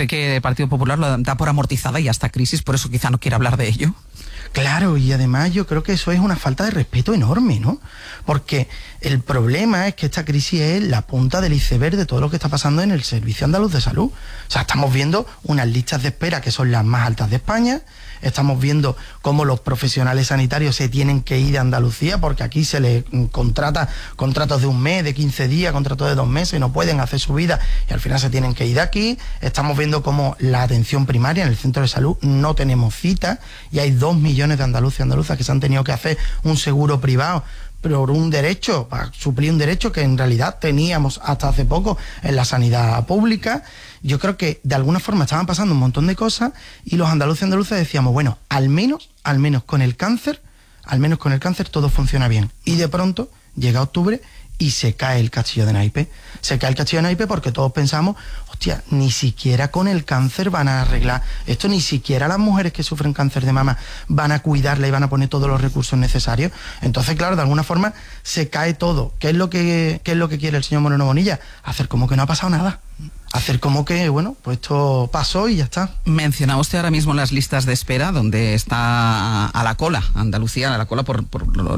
¿Cree que el Partido Popular lo da por amortizada y hasta crisis, por eso quizá no quiere hablar de ello? Claro, y además yo creo que eso es una falta de respeto enorme, ¿no? Porque el problema es que esta crisis es la punta del iceberg de todo lo que está pasando en el Servicio Andaluz de Salud. O sea, estamos viendo unas listas de espera que son las más altas de España, estamos viendo cómo los profesionales sanitarios se tienen que ir de Andalucía porque aquí se les contrata contratos de un mes, de 15 días, contratos de 2 meses, y no pueden hacer su vida y al final se tienen que ir de aquí. Estamos viendo cómo la atención primaria en el centro de salud no tenemos cita y hay 2 millones de andaluces y andaluzas que se han tenido que hacer un seguro privado por un derecho, para suplir un derecho que en realidad teníamos hasta hace poco en la sanidad pública. Yo creo que de alguna forma estaban pasando un montón de cosas y los andaluces y andaluzas decíamos, bueno, al menos con el cáncer todo funciona bien. Y de pronto llega octubre y se cae el castillo de naipes. Se cae el castillo de naipes porque todos pensamos, hostia, ni siquiera con el cáncer van a arreglar esto, ni siquiera las mujeres que sufren cáncer de mama van a cuidarla y van a poner todos los recursos necesarios. Entonces, claro, de alguna forma se cae todo. ¿Qué es lo que quiere el señor Moreno Bonilla? Hacer como que no ha pasado nada. Hacer como que, bueno, pues esto pasó y ya está. Mencionaba usted ahora mismo las listas de espera, donde está a la cola, Andalucía, a la cola por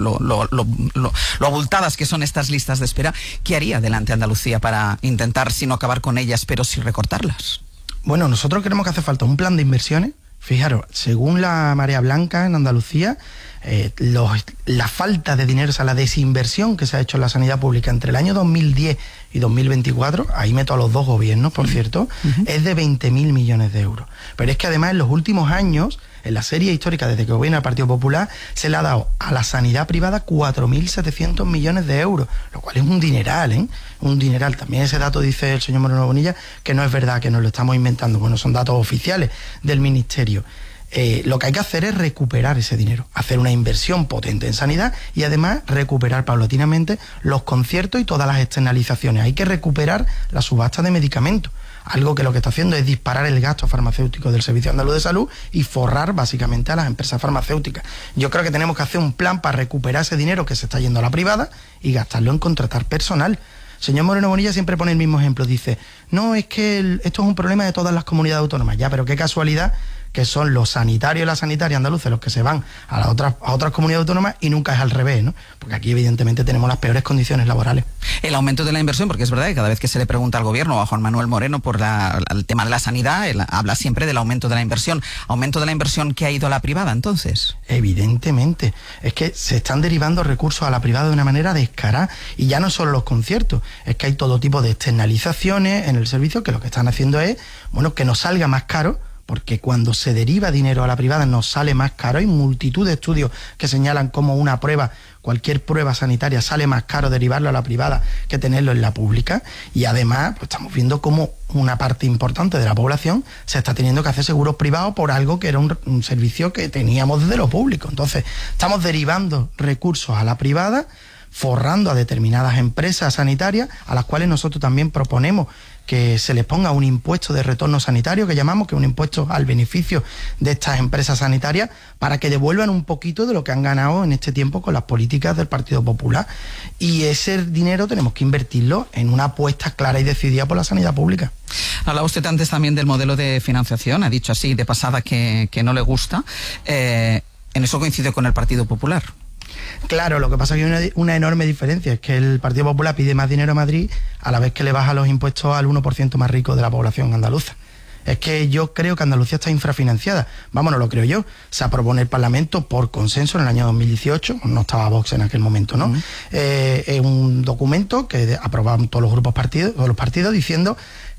lo abultadas que son estas listas de espera. ¿Qué haría delante Andalucía para intentar, si no acabar con ellas, pero sí recortarlas? Bueno, nosotros creemos que hace falta un plan de inversiones. Fijaros, según la Marea Blanca en Andalucía, la falta de dinero, o sea, la desinversión que se ha hecho en la sanidad pública entre el año 2010 y 2024, ahí meto a los dos gobiernos, por cierto, es de 20.000 millones de euros. Pero es que además en los últimos años, en la serie histórica desde que gobierna el Partido Popular, se le ha dado a la sanidad privada 4.700 millones de euros, lo cual es un dineral, ¿eh? Un dineral. También ese dato dice el señor Moreno Bonilla que no es verdad, que nos lo estamos inventando. Bueno, son datos oficiales del Ministerio. Lo que hay que hacer es recuperar ese dinero, hacer una inversión potente en sanidad y además recuperar paulatinamente los conciertos y todas las externalizaciones. Hay que recuperar la subasta de medicamentos, algo que lo que está haciendo es disparar el gasto farmacéutico del Servicio Andaluz de Salud y forrar básicamente a las empresas farmacéuticas. Yo creo que tenemos que hacer un plan para recuperar ese dinero que se está yendo a la privada y gastarlo en contratar personal. Señor Moreno Bonilla siempre pone el mismo ejemplo, dice, no, es que esto es un problema de todas las comunidades autónomas. Ya, pero qué casualidad que son los sanitarios y las sanitarias andaluces los que se van a otras comunidades autónomas y nunca es al revés, ¿no? Porque aquí evidentemente tenemos las peores condiciones laborales. El aumento de la inversión, porque es verdad que cada vez que se le pregunta al gobierno o a Juan Manuel Moreno por el tema de la sanidad, él habla siempre del aumento de la inversión. ¿Aumento de la inversión que ha ido a la privada entonces? Evidentemente. Es que se están derivando recursos a la privada de una manera descarada. Y ya no solo los conciertos, es que hay todo tipo de externalizaciones en el servicio que lo que están haciendo es, bueno, que nos salga más caro, porque cuando se deriva dinero a la privada nos sale más caro. Hay multitud de estudios que señalan cómo una prueba, cualquier prueba sanitaria, sale más caro derivarlo a la privada que tenerlo en la pública. Y además, pues estamos viendo cómo una parte importante de la población se está teniendo que hacer seguros privados por algo que era un servicio que teníamos desde lo público. Entonces, estamos derivando recursos a la privada, forrando a determinadas empresas sanitarias, a las cuales nosotros también proponemos que se les ponga un impuesto de retorno sanitario, que llamamos, que es un impuesto al beneficio de estas empresas sanitarias, para que devuelvan un poquito de lo que han ganado en este tiempo con las políticas del Partido Popular. Y ese dinero tenemos que invertirlo en una apuesta clara y decidida por la sanidad pública. Hablaba usted antes también del modelo de financiación, ha dicho así de pasada que no le gusta. En eso coincide con el Partido Popular. Claro, lo que pasa es que hay una enorme diferencia, es que el Partido Popular pide más dinero a Madrid a la vez que le baja los impuestos al 1% más rico de la población andaluza. Es que yo creo que Andalucía está infrafinanciada. Vamos, no lo creo yo. Se aprobó en el Parlamento por consenso en el año 2018, no estaba Vox en aquel momento, ¿no? Es un documento que aprobaron todos los partidos diciendo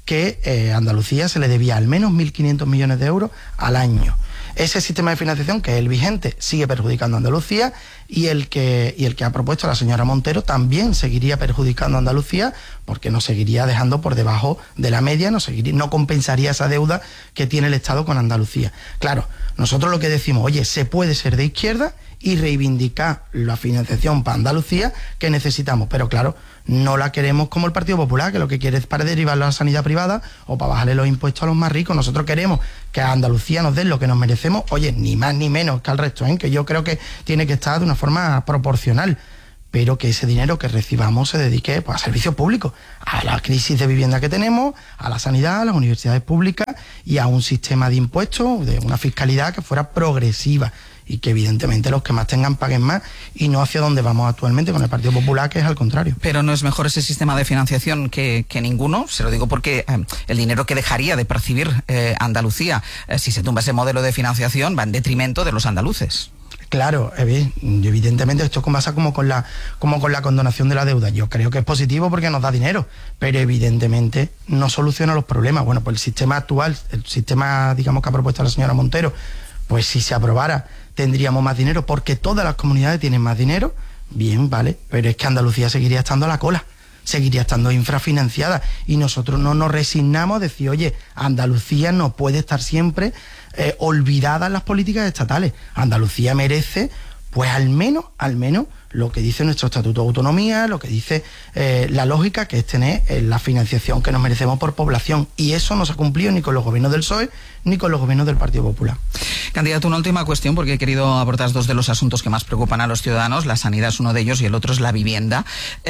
que a Andalucía se le debía al menos 1.500 millones de euros al año. Ese sistema de financiación, que es el vigente, sigue perjudicando a Andalucía y el que ha propuesto la señora Montero también seguiría perjudicando a Andalucía porque nos seguiría dejando por debajo de la media, no compensaría esa deuda que tiene el Estado con Andalucía. Claro, nosotros lo que decimos, oye, se puede ser de izquierda y reivindicar la financiación para Andalucía que necesitamos, pero claro, no la queremos como el Partido Popular, que lo que quiere es para derivarlo a la sanidad privada o para bajarle los impuestos a los más ricos. Nosotros queremos que a Andalucía nos den lo que nos merecemos, oye, ni más ni menos que al resto, que yo creo que tiene que estar de una forma proporcional, pero que ese dinero que recibamos se dedique pues, a servicios públicos, a la crisis de vivienda que tenemos, a la sanidad, a las universidades públicas y a un sistema de impuestos, de una fiscalidad que fuera progresiva y que evidentemente los que más tengan paguen más, y no hacia donde vamos actualmente con el Partido Popular, que es al contrario. Pero no es mejor ese sistema de financiación que ninguno. Se lo digo porque el dinero que dejaría de percibir Andalucía si se tumba ese modelo de financiación va en detrimento de los andaluces. Claro, evidentemente esto pasa como con la condonación de la deuda. Yo creo que es positivo porque nos da dinero, pero evidentemente no soluciona los problemas. Bueno, pues el sistema actual, el sistema, digamos, que ha propuesto la señora Montero, pues si se aprobara tendríamos más dinero porque todas las comunidades tienen más dinero. Bien, vale, pero es que Andalucía seguiría estando a la cola, seguiría estando infrafinanciada, y nosotros no nos resignamos a decir, oye, Andalucía no puede estar siempre olvidada en las políticas estatales. Andalucía merece, pues al menos lo que dice nuestro Estatuto de Autonomía, lo que dice la lógica, que es tener la financiación que nos merecemos por población, y eso no se ha cumplido ni con los gobiernos del PSOE ni con los gobiernos del Partido Popular. Candidato, una última cuestión, porque he querido abordar dos de los asuntos que más preocupan a los ciudadanos. La sanidad es uno de ellos y el otro es la vivienda.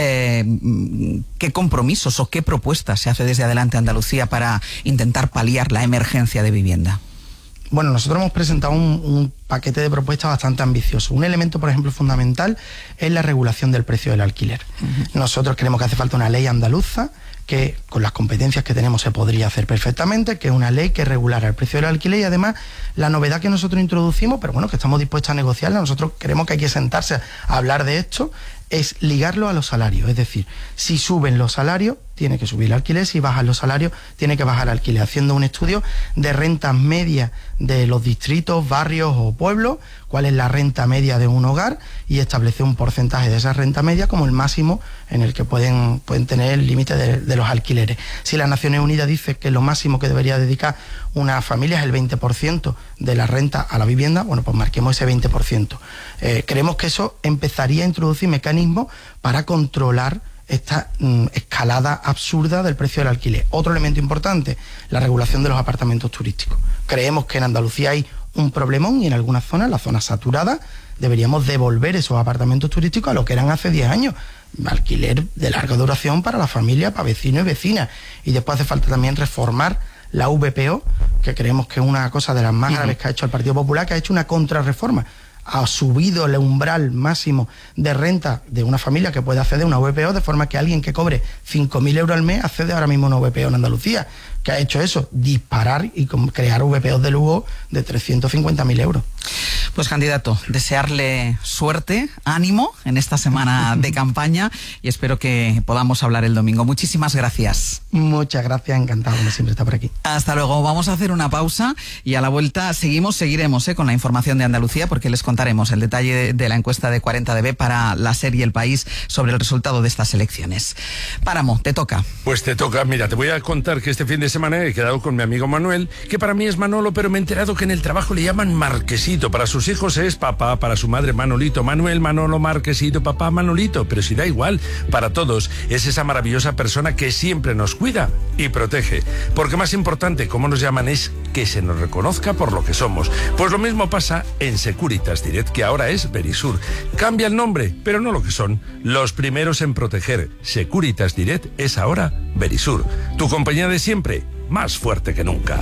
¿Qué compromisos o qué propuestas se hace desde Adelante Andalucía para intentar paliar la emergencia de vivienda? Bueno, nosotros hemos presentado un paquete de propuestas bastante ambicioso. Un elemento, por ejemplo, fundamental es la regulación del precio del alquiler. Nosotros creemos que hace falta una ley andaluza que, con las competencias que tenemos, se podría hacer perfectamente, que es una ley que regulara el precio del alquiler, y además la novedad que nosotros introducimos, pero bueno, que estamos dispuestos a negociarla, nosotros creemos que hay que sentarse a hablar de esto, es ligarlo a los salarios. Es decir, si suben los salarios, tiene que subir el alquiler; si bajan los salarios, tiene que bajar el alquiler, haciendo un estudio de rentas medias de los distritos, barrios o pueblos, cuál es la renta media de un hogar, y establecer un porcentaje de esa renta media como el máximo en el que pueden tener el límite de los alquileres. Si las Naciones Unidas dice que lo máximo que debería dedicar una familia es el 20% de la renta a la vivienda, bueno, pues marquemos ese 20%. Creemos que eso empezaría a introducir mecanismos para controlar esta escalada absurda del precio del alquiler. Otro elemento importante, la regulación de los apartamentos turísticos. Creemos que en Andalucía hay un problemón, y en algunas zonas, las zonas saturadas, deberíamos devolver esos apartamentos turísticos a lo que eran hace 10 años. Alquiler de larga duración para la familia, para vecinos y vecinas. Y después hace falta también reformar la VPO, que creemos que es una cosa de las más graves que ha hecho el Partido Popular, que ha hecho una contrarreforma. Ha subido el umbral máximo de renta de una familia que puede acceder a una VPO, de forma que alguien que cobre 5.000 euros al mes accede ahora mismo a una VPO en Andalucía. ¿Qué ha hecho eso? Disparar y crear VPOs de lujo de 350.000 euros. Pues, candidato, desearle suerte, ánimo en esta semana de campaña, y espero que podamos hablar el domingo. Muchísimas gracias. Muchas gracias, encantado, como siempre, está por aquí. Hasta luego. Vamos a hacer una pausa y a la vuelta seguiremos con la información de Andalucía, porque les contaremos el detalle de la encuesta de 40DB para la serie El País sobre el resultado de estas elecciones. Páramo, te toca. Pues te toca. Mira, te voy a contar que este fin de semana he quedado con mi amigo Manuel, que para mí es Manolo, pero me he enterado que en el trabajo le llaman Marquesito. Para sus hijos es papá, para su madre Manolito. Manuel, Manolo, Marquesito, papá, Manolito. Pero si da igual, para todos es esa maravillosa persona que siempre nos cuida y protege. Porque más importante, como nos llaman, es que se nos reconozca por lo que somos. Pues lo mismo pasa en Securitas Direct, que ahora es Verisur. Cambia el nombre, pero no lo que son. Los primeros en proteger. Securitas Direct es ahora Verisur. Tu compañía de siempre, más fuerte que nunca.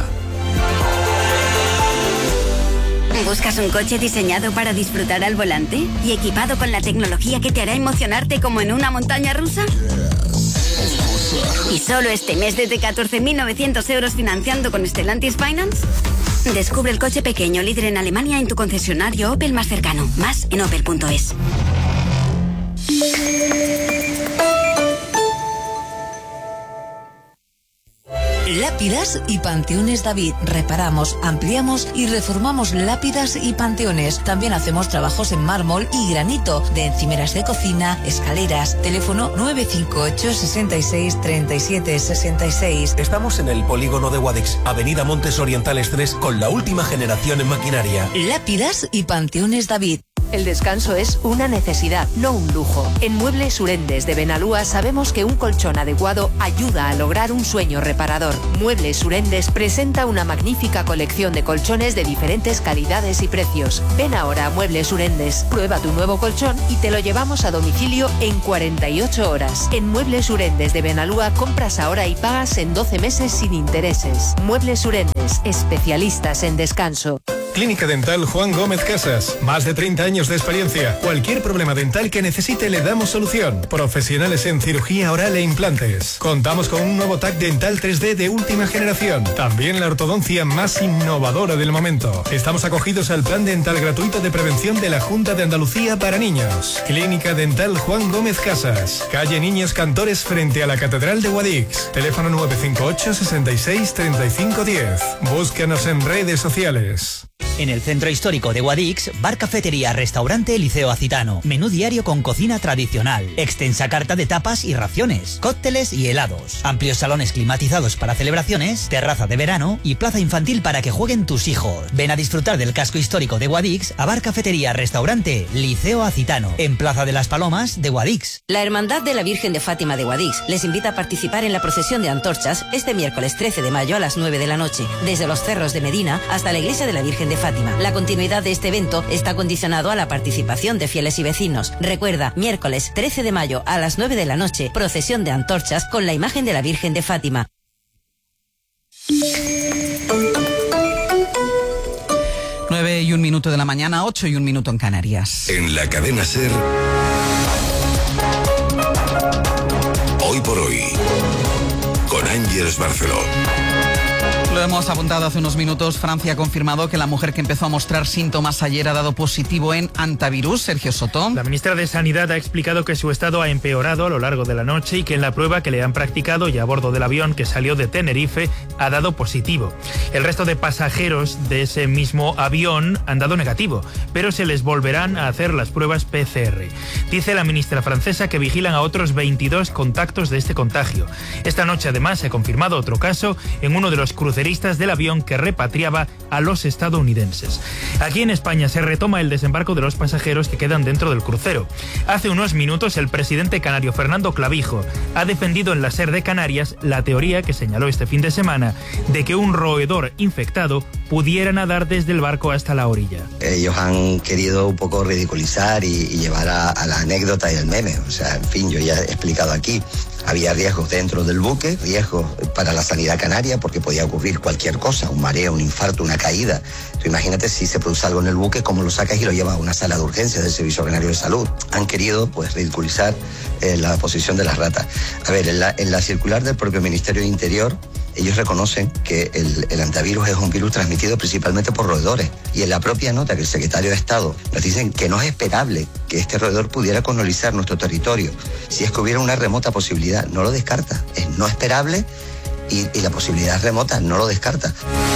¿Buscas un coche diseñado para disfrutar al volante y equipado con la tecnología que te hará emocionarte como en una montaña rusa? ¿Y solo este mes desde 14.900 euros financiando con Stellantis Finance? Descubre el coche pequeño líder en Alemania en tu concesionario Opel más cercano. Más en opel.es. Lápidas y Panteones David. Reparamos, ampliamos y reformamos lápidas y panteones. También hacemos trabajos en mármol y granito, de encimeras de cocina, escaleras. Teléfono 958 66 37 66. Estamos en el polígono de Guadix, Avenida Montes Orientales 3, con la última generación en maquinaria. Lápidas y Panteones David. El descanso es una necesidad, no un lujo. En Muebles Urendes de Benalúa sabemos que un colchón adecuado ayuda a lograr un sueño reparador. Muebles Urendes presenta una magnífica colección de colchones de diferentes calidades y precios. Ven ahora a Muebles Urendes, prueba tu nuevo colchón y te lo llevamos a domicilio en 48 horas. En Muebles Urendes de Benalúa compras ahora y pagas en 12 meses sin intereses. Muebles Urendes, especialistas en descanso. Clínica Dental Juan Gómez Casas. Más de 30 años de experiencia. Cualquier problema dental que necesite le damos solución. Profesionales en cirugía oral e implantes. Contamos con un nuevo TAC dental 3D de última generación. También la ortodoncia más innovadora del momento. Estamos acogidos al plan dental gratuito de prevención de la Junta de Andalucía para niños. Clínica Dental Juan Gómez Casas. Calle Niños Cantores frente a la Catedral de Guadix. Teléfono 958 66 35 10. Búscanos en redes sociales. En el centro histórico de Guadix, bar, cafetería, restaurante Liceo Acitano. Menú diario con cocina tradicional. Extensa carta de tapas y raciones. Cócteles y helados. Amplios salones climatizados para celebraciones. Terraza de verano y plaza infantil para que jueguen tus hijos. Ven a disfrutar del casco histórico de Guadix a bar, cafetería, restaurante Liceo Acitano. En Plaza de las Palomas de Guadix. La Hermandad de la Virgen de Fátima de Guadix les invita a participar en la procesión de antorchas este miércoles 13 de mayo a las 9 de la noche. Desde los cerros de Medina hasta la iglesia de la Virgen de Fátima. La continuidad de este evento está condicionado a la participación de fieles y vecinos. Recuerda, miércoles 13 de mayo a las 9 de la noche, procesión de antorchas con la imagen de la Virgen de Fátima. 9:01 de la mañana, 8:01 en Canarias. En la cadena SER, Hoy por Hoy, con Ángeles Barceló. Lo hemos apuntado hace unos minutos. Francia ha confirmado que la mujer que empezó a mostrar síntomas ayer ha dado positivo en antivirus. Sergio Soto. La ministra de Sanidad ha explicado que su estado ha empeorado a lo largo de la noche y que en la prueba que le han practicado y a bordo del avión que salió de Tenerife ha dado positivo. El resto de pasajeros de ese mismo avión han dado negativo, pero se les volverán a hacer las pruebas PCR. Dice la ministra francesa que vigilan a otros 22 contactos de este contagio. Esta noche además se ha confirmado otro caso en uno de los cruceristas del avión que repatriaba a los estadounidenses. Aquí en España se retoma el desembarco de los pasajeros que quedan dentro del crucero. Hace unos minutos el presidente canario Fernando Clavijo ha defendido en la SER de Canarias la teoría que señaló este fin de semana de que un roedor infectado pudiera nadar desde el barco hasta la orilla. Ellos han querido un poco ridiculizar y llevar a la anécdota y el meme. O sea, en fin, yo ya he explicado aquí. Había riesgos dentro del buque, riesgos para la sanidad canaria porque podía ocurrir cualquier cosa, un mareo, un infarto, una caída. Tú imagínate si se produce algo en el buque, cómo lo sacas y lo llevas a una sala de urgencias del Servicio Canario de Salud. Han querido pues ridiculizar la posición de las ratas. A ver, en la circular del propio Ministerio de Interior, ellos reconocen que el antivirus es un virus transmitido principalmente por roedores. Y en la propia nota que el secretario de Estado nos dicen que no es esperable que este roedor pudiera colonizar nuestro territorio. Si es que hubiera una remota posibilidad, no lo descarta. Es no esperable y la posibilidad es remota, no lo descarta.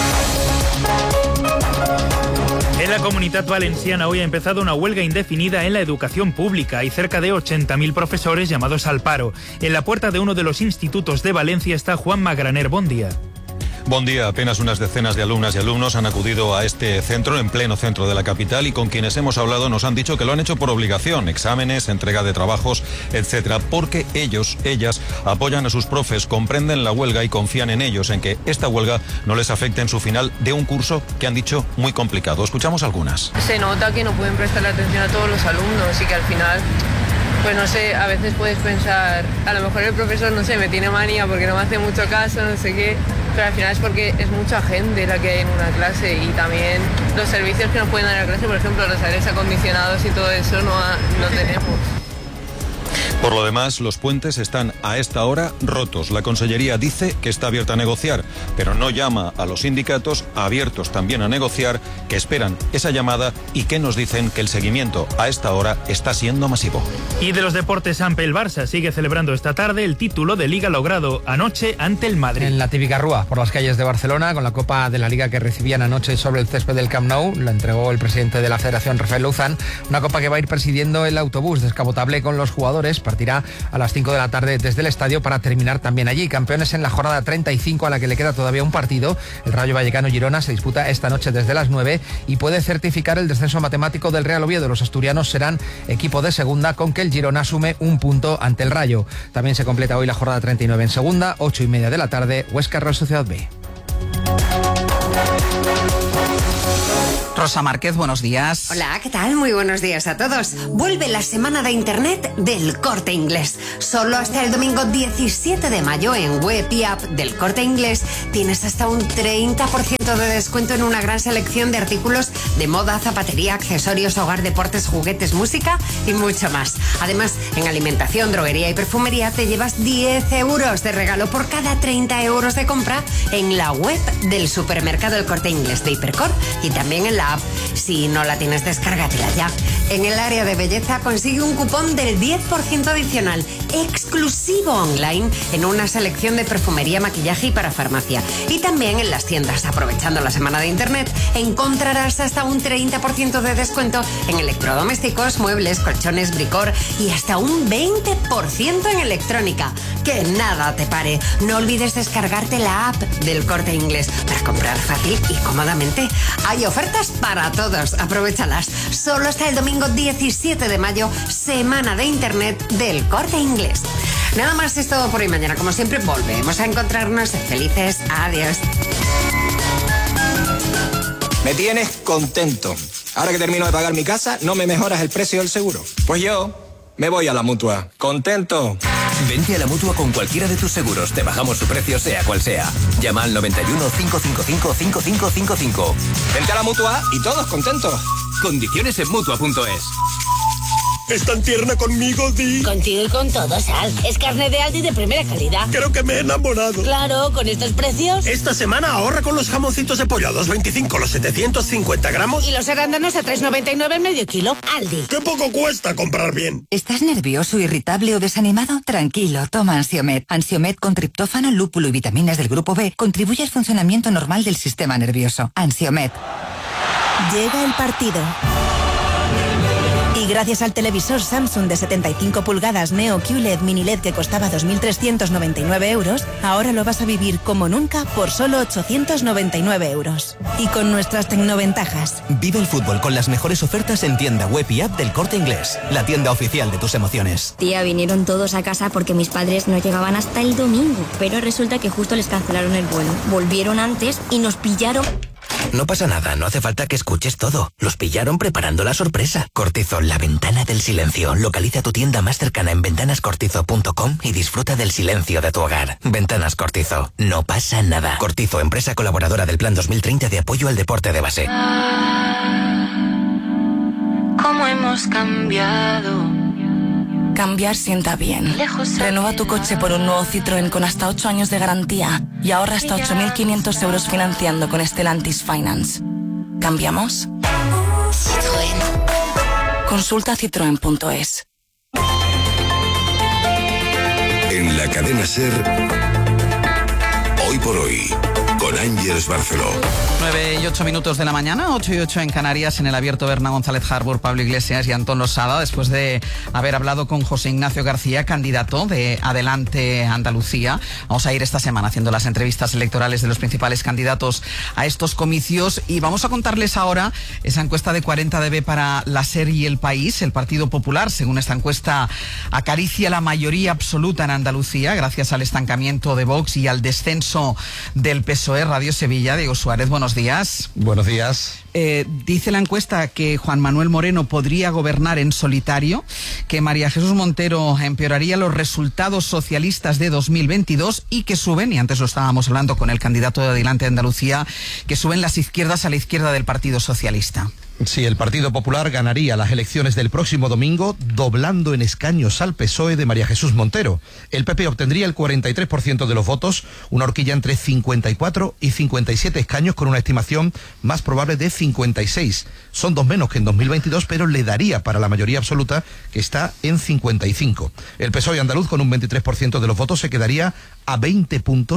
En la Comunidad Valenciana hoy ha empezado una huelga indefinida en la educación pública. Hay cerca de 80.000 profesores llamados al paro. En la puerta de uno de los institutos de Valencia está Juan Magraner. Buen día. Buen día. Apenas unas decenas de alumnas y alumnos han acudido a este centro, en pleno centro de la capital, y con quienes hemos hablado nos han dicho que lo han hecho por obligación, exámenes, entrega de trabajos, etcétera, porque ellos, ellas, apoyan a sus profes, comprenden la huelga y confían en ellos, en que esta huelga no les afecte en su final de un curso que han dicho muy complicado. Escuchamos algunas. Se nota que no pueden prestarle atención a todos los alumnos y que al final, pues no sé, a veces puedes pensar, a lo mejor el profesor, no sé, me tiene manía porque no me hace mucho caso, no sé qué, pero al final es porque es mucha gente la que hay en una clase y también los servicios que nos pueden dar en la clase, por ejemplo, los aires acondicionados y todo eso no tenemos. Por lo demás, los puentes están a esta hora rotos. La Consellería dice que está abierta a negociar, pero no llama a los sindicatos, abiertos también a negociar, que esperan esa llamada y que nos dicen que el seguimiento a esta hora está siendo masivo. Y de los deportes, Ampe, el Barça sigue celebrando esta tarde el título de Liga logrado anoche ante el Madrid. En la típica rúa por las calles de Barcelona, con la Copa de la Liga que recibían anoche sobre el césped del Camp Nou, la entregó el presidente de la Federación, Rafael Luzán, una copa que va a ir presidiendo el autobús descapotable con los jugadores Partirá a las 5 de la tarde desde el estadio para terminar también allí. Campeones en la jornada 35, a la que le queda todavía un partido. El Rayo Vallecano-Girona se disputa esta noche desde las 9 y puede certificar el descenso matemático del Real Oviedo. Los asturianos serán equipo de segunda, con que el Girona sume un punto ante el Rayo. También se completa hoy la jornada 39 en segunda, 8:30 de la tarde, Huesca Real Sociedad B. Rosa Márquez, buenos días. Hola, ¿qué tal? Muy buenos días a todos. Vuelve la semana de Internet del Corte Inglés. Solo hasta el domingo 17 de mayo en web y app del Corte Inglés tienes hasta un 30% de descuento en una gran selección de artículos de moda, zapatería, accesorios, hogar, deportes, juguetes, música y mucho más. Además, en alimentación, droguería y perfumería te llevas 10 euros de regalo por cada 30 euros de compra en la web del supermercado El Corte Inglés de Hipercor y también en la app. Si no la tienes, descárgatela ya. En el área de belleza consigue un cupón del 10% adicional exclusivo online en una selección de perfumería, maquillaje y parafarmacia. Y también en las tiendas, aprovechando la semana de Internet, encontrarás hasta un 30% de descuento en electrodomésticos, muebles, colchones, bricor y hasta un 20% en electrónica. Que nada te pare. No olvides descargarte la app del Corte Inglés para comprar fácil y cómodamente. Hay ofertas para todos. Aprovéchalas. Solo hasta el domingo 17 de mayo, semana de Internet del Corte Inglés. Nada más es todo por hoy. Mañana, como siempre, volvemos a encontrarnos. Felices. Adiós. Me tienes contento. Ahora que termino de pagar mi casa, ¿no me mejoras el precio del seguro? Pues yo me voy a la Mutua. ¡Contento! Vente a la Mutua con cualquiera de tus seguros. Te bajamos su precio, sea cual sea. Llama al 91 555 5555. Vente a la Mutua y todos contentos. Condiciones en Mutua.es. ¿Es tan tierna conmigo, Di? Contigo y con todo, Sal. Es carne de Aldi de primera calidad. Creo que me he enamorado. Claro, con estos precios. Esta semana ahorra con los jamoncitos de pollo a 2,25 los 750 gramos. Y los arándanos a 3,99 el medio kilo. Aldi. ¡Qué poco cuesta comprar bien! ¿Estás nervioso, irritable o desanimado? Tranquilo, toma Ansiomed. Ansiomed con triptófano, lúpulo y vitaminas del grupo B contribuye al funcionamiento normal del sistema nervioso. Ansiomed. Llega el partido. Y gracias al televisor Samsung de 75 pulgadas Neo QLED Mini LED que costaba 2.399 euros, ahora lo vas a vivir como nunca por solo 899 euros. Y con nuestras tecnoventajas. Vive el fútbol con las mejores ofertas en tienda web y app del Corte Inglés, la tienda oficial de tus emociones. Tía, vinieron todos a casa porque mis padres no llegaban hasta el domingo, pero resulta que justo les cancelaron el vuelo. Volvieron antes y nos pillaron... No pasa nada, no hace falta que escuches todo. Los pillaron preparando la sorpresa. Cortizo, la ventana del silencio. Localiza tu tienda más cercana en ventanascortizo.com y disfruta del silencio de tu hogar. Ventanas Cortizo, no pasa nada. Cortizo, empresa colaboradora del Plan 2030 de apoyo al deporte de base. ¿Cómo hemos cambiado? Cambiar sienta bien. Renueva tu coche por un nuevo Citroën con hasta 8 años de garantía y ahorra hasta 8.500 euros financiando con Stellantis Finance. ¿Cambiamos? Citroën. Consulta citroen.es. En la cadena SER, hoy por hoy, con Ángeles Barceló. 9:08 de la mañana, 8:08 en Canarias, en el abierto Berna González Harbour, Pablo Iglesias y Antón Losada, después de haber hablado con José Ignacio García, candidato de Adelante Andalucía. Vamos a ir esta semana haciendo las entrevistas electorales de los principales candidatos a estos comicios y vamos a contarles ahora esa encuesta de 40dB para la SER y El País. El Partido Popular, según esta encuesta, acaricia la mayoría absoluta en Andalucía gracias al estancamiento de Vox y al descenso del PSOE. Radio Sevilla, Diego Suárez, buenos días. Buenos días. Dice la encuesta que Juan Manuel Moreno podría gobernar en solitario, que María Jesús Montero empeoraría los resultados socialistas de 2022 y que suben, y antes lo estábamos hablando con el candidato de Adelante Andalucía, que suben las izquierdas a la izquierda del Partido Socialista. Sí, el Partido Popular ganaría las elecciones del próximo domingo, doblando en escaños al PSOE de María Jesús Montero. El PP obtendría el 43% de los votos, una horquilla entre 54 y 57 escaños, con una estimación más probable de 56. Son 2 menos que en 2022, pero le daría para la mayoría absoluta, que está en 55. El PSOE andaluz, con un 23% de los votos, se quedaría a 20 puntos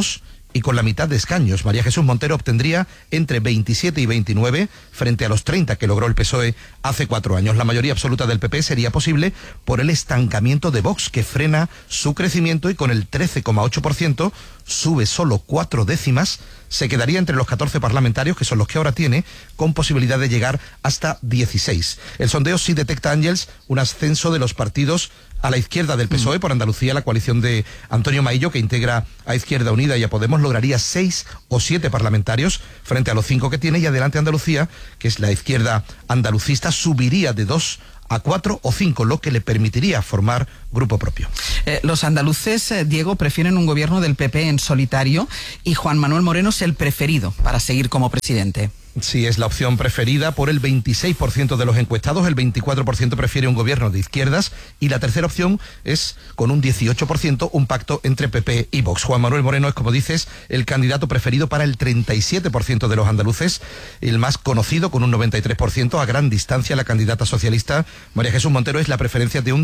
y con la mitad de escaños. María Jesús Montero obtendría entre 27 y 29 frente a los 30 que logró el PSOE hace 4 años. La mayoría absoluta del PP sería posible por el estancamiento de Vox, que frena su crecimiento y con el 13,8% sube solo 4 décimas, se quedaría entre los 14 parlamentarios, que son los que ahora tiene, con posibilidad de llegar hasta 16. El sondeo sí detecta, Ángels, un ascenso de los partidos a la izquierda del PSOE. Por Andalucía, la coalición de Antonio Maillo, que integra a Izquierda Unida y a Podemos, lograría 6 o 7 parlamentarios frente a los 5 que tiene, y Adelante Andalucía, que es la izquierda andalucista, subiría de 2 a 4 o 5, lo que le permitiría formar grupo propio. Los andaluces, Diego, prefieren un gobierno del PP en solitario, y Juan Manuel Moreno es el preferido para seguir como presidente. Sí, es la opción preferida por el 26% de los encuestados, el 24% prefiere un gobierno de izquierdas, y la tercera opción es, con un 18%, un pacto entre PP y Vox. Juan Manuel Moreno es, como dices, el candidato preferido para el 37% de los andaluces, el más conocido con un 93%, a gran distancia la candidata socialista María Jesús Montero es la preferencia de un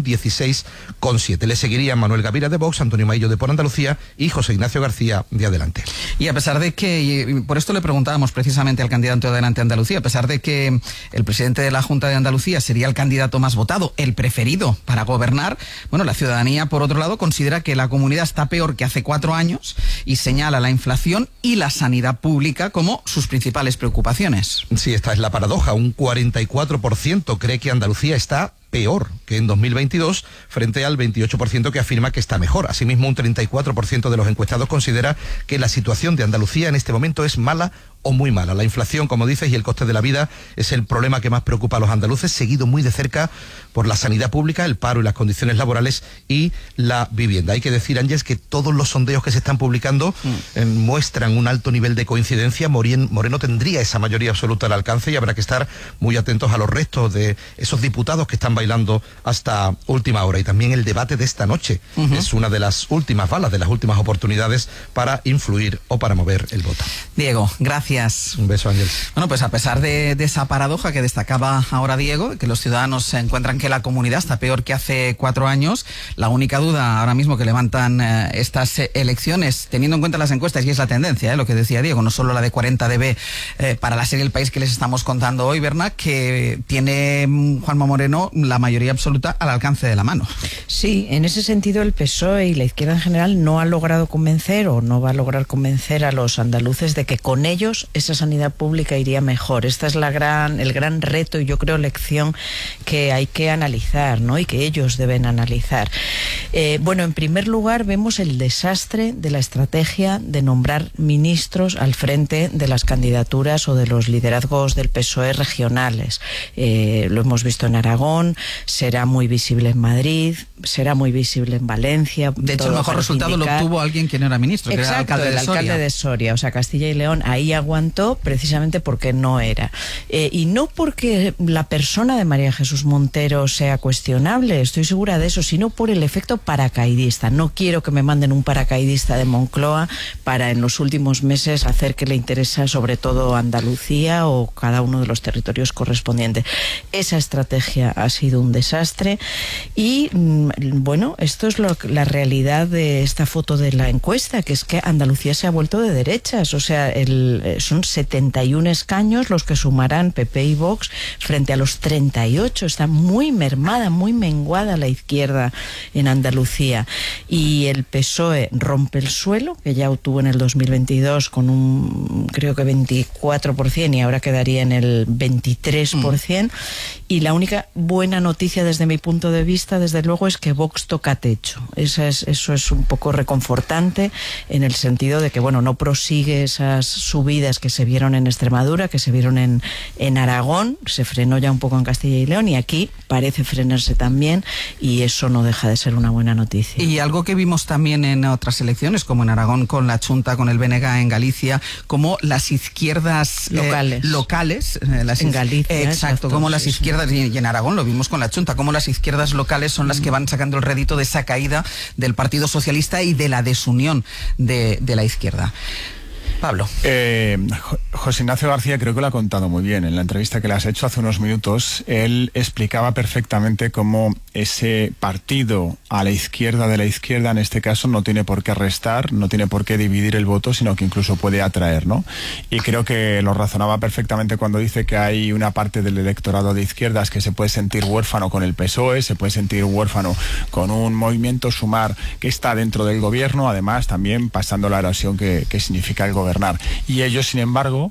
16,7%. Le seguirían Manuel Gavira de Vox, Antonio Maillo de Por Andalucía y José Ignacio García de Adelante. Y a pesar de que, y por esto le preguntábamos precisamente al candidato de Adelante Andalucía, a pesar de que el presidente de la Junta de Andalucía sería el candidato más votado, el preferido para gobernar, bueno, la ciudadanía, por otro lado, considera que la comunidad está peor que hace 4 años y señala la inflación y la sanidad pública como sus principales preocupaciones. Sí, esta es la paradoja. Un 44% cree que Andalucía está peor que en 2022, frente al 28% que afirma que está mejor. Asimismo, un 34% de los encuestados considera que la situación de Andalucía en este momento es mala o muy mala. La inflación, como dices, y el coste de la vida es el problema que más preocupa a los andaluces, seguido muy de cerca por la sanidad pública, el paro y las condiciones laborales y la vivienda. Hay que decir, Ángeles, que todos los sondeos que se están publicando muestran un alto nivel de coincidencia. Moreno tendría esa mayoría absoluta al alcance, y habrá que estar muy atentos a los restos de esos diputados que están bailando hasta última hora. Y también el debate de esta noche es una de las últimas balas, de las últimas oportunidades para influir o para mover el voto. Diego, gracias. Un beso, Ángel. Bueno, pues a pesar de esa paradoja que destacaba ahora Diego, que los ciudadanos se encuentran que la comunidad está peor que hace 4 años, la única duda ahora mismo que levantan estas elecciones, teniendo en cuenta las encuestas, y es la tendencia, lo que decía Diego, no solo la de 40 dB para la serie El País que les estamos contando hoy, Berna, que tiene Juanma Moreno la mayoría absoluta al alcance de la mano. Sí, en ese sentido el PSOE y la izquierda en general no ha logrado convencer, o no va a lograr convencer a los andaluces de que con ellos esa sanidad pública iría mejor. Esta es el gran reto, y yo creo lección que hay que analizar, ¿no? Y que ellos deben analizar. Bueno, en primer lugar vemos el desastre de la estrategia de nombrar ministros al frente de las candidaturas o de los liderazgos del PSOE regionales. Lo hemos visto en Aragón, será muy visible en Madrid, será muy visible en Valencia. De hecho, el mejor resultado lo obtuvo alguien que no era ministro, que exacto, era el alcalde de Soria. O sea, Castilla y León ahí aguantó precisamente porque no era. Y no porque la persona de María Jesús Montero sea cuestionable, estoy segura de eso, sino por el efecto paracaidista. No quiero que me manden un paracaidista de Moncloa para en los últimos meses hacer que le interesa sobre todo Andalucía o cada uno de los territorios correspondientes. Esa estrategia ha sido un desastre, y bueno, esto es la realidad de esta foto de la encuesta, que es que Andalucía se ha vuelto de derechas. O sea, son 71 escaños los que sumarán PP y Vox frente a los 38. Está muy mermada, muy menguada la izquierda en Andalucía, y el PSOE rompe el suelo, que ya obtuvo en el 2022 con un, creo que 24%, y ahora quedaría en el 23%. Y la única buena noticia desde mi punto de vista, desde luego, es que Vox toca techo. Eso es un poco reconfortante, en el sentido de que, bueno, no prosigue esas subidas que se vieron en Extremadura, que se vieron en Aragón, se frenó ya un poco en Castilla y León, y aquí parece frenarse también, y eso no deja de ser una buena noticia. Y algo que vimos también en otras elecciones, como en Aragón con la Chunta, con el BNG en Galicia, como las izquierdas locales en Galicia, exacto, como las izquierdas, y en Aragón lo vimos con la Chunta, como las izquierdas locales son las que van sacando el rédito de esa caída del Partido Socialista y de la desunión de la izquierda. Pablo. José Ignacio García creo que lo ha contado muy bien. En la entrevista que le has hecho hace unos minutos, él explicaba perfectamente cómo ese partido a la izquierda de la izquierda, en este caso, no tiene por qué restar, no tiene por qué dividir el voto, sino que incluso puede atraer, ¿no? Y creo que lo razonaba perfectamente cuando dice que hay una parte del electorado de izquierdas que se puede sentir huérfano con el PSOE, se puede sentir huérfano con un movimiento Sumar que está dentro del gobierno, además también pasando la erosión que significa el gobernar. Y ellos, sin embargo,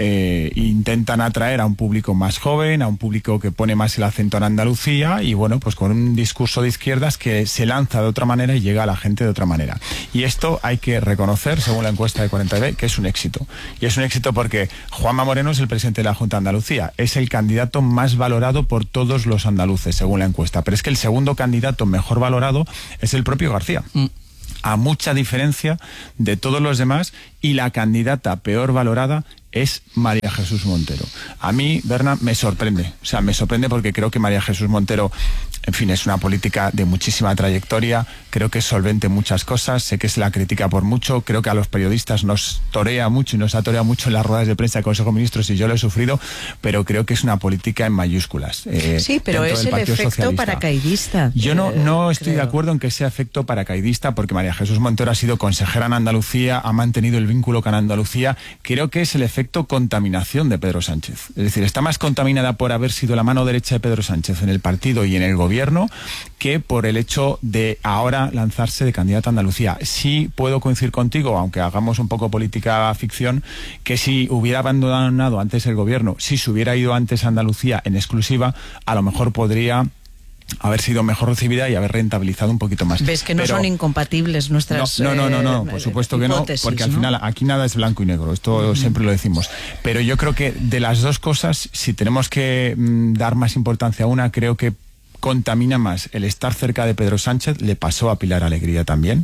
intentan atraer a un público más joven, a un público que pone más el acento en Andalucía y bueno, pues con un discurso de izquierdas que se lanza de otra manera y llega a la gente de otra manera. Y esto hay que reconocer, según la encuesta de 40B, que es un éxito. Y es un éxito porque Juanma Moreno es el presidente de la Junta de Andalucía, es el candidato más valorado por todos los andaluces, según la encuesta. Pero es que el segundo candidato mejor valorado es el propio García. A mucha diferencia de todos los demás, y la candidata peor valorada es María Jesús Montero. A mí, Berna, me sorprende. O sea, me sorprende porque creo que María Jesús Montero, en fin, es una política de muchísima trayectoria, creo que es solvente en muchas cosas, sé que se la critica por mucho, creo que a los periodistas nos torea mucho y nos ha toreado mucho en las ruedas de prensa del Consejo de Ministros y yo lo he sufrido, pero creo que es una política en mayúsculas. Sí, pero es el efecto paracaidista. Yo no estoy de acuerdo en que sea efecto paracaidista porque María Jesús Montero ha sido consejera en Andalucía, ha mantenido el vínculo con Andalucía, creo que es el efecto contaminación de Pedro Sánchez. Es decir, está más contaminada por haber sido la mano derecha de Pedro Sánchez en el partido y en el gobierno que por el hecho de ahora lanzarse de candidata a Andalucía. Sí puedo coincidir contigo, aunque hagamos un poco política ficción, que si hubiera abandonado antes el gobierno, si se hubiera ido antes a Andalucía en exclusiva, a lo mejor podría haber sido mejor recibida y haber rentabilizado un poquito más. ¿Ves que no son incompatibles nuestras No, por supuesto que no, porque al final aquí nada es blanco y negro, esto siempre lo decimos. Pero yo creo que de las dos cosas, si tenemos que dar más importancia a una, creo que contamina más el estar cerca de Pedro Sánchez. Le pasó a Pilar Alegría también,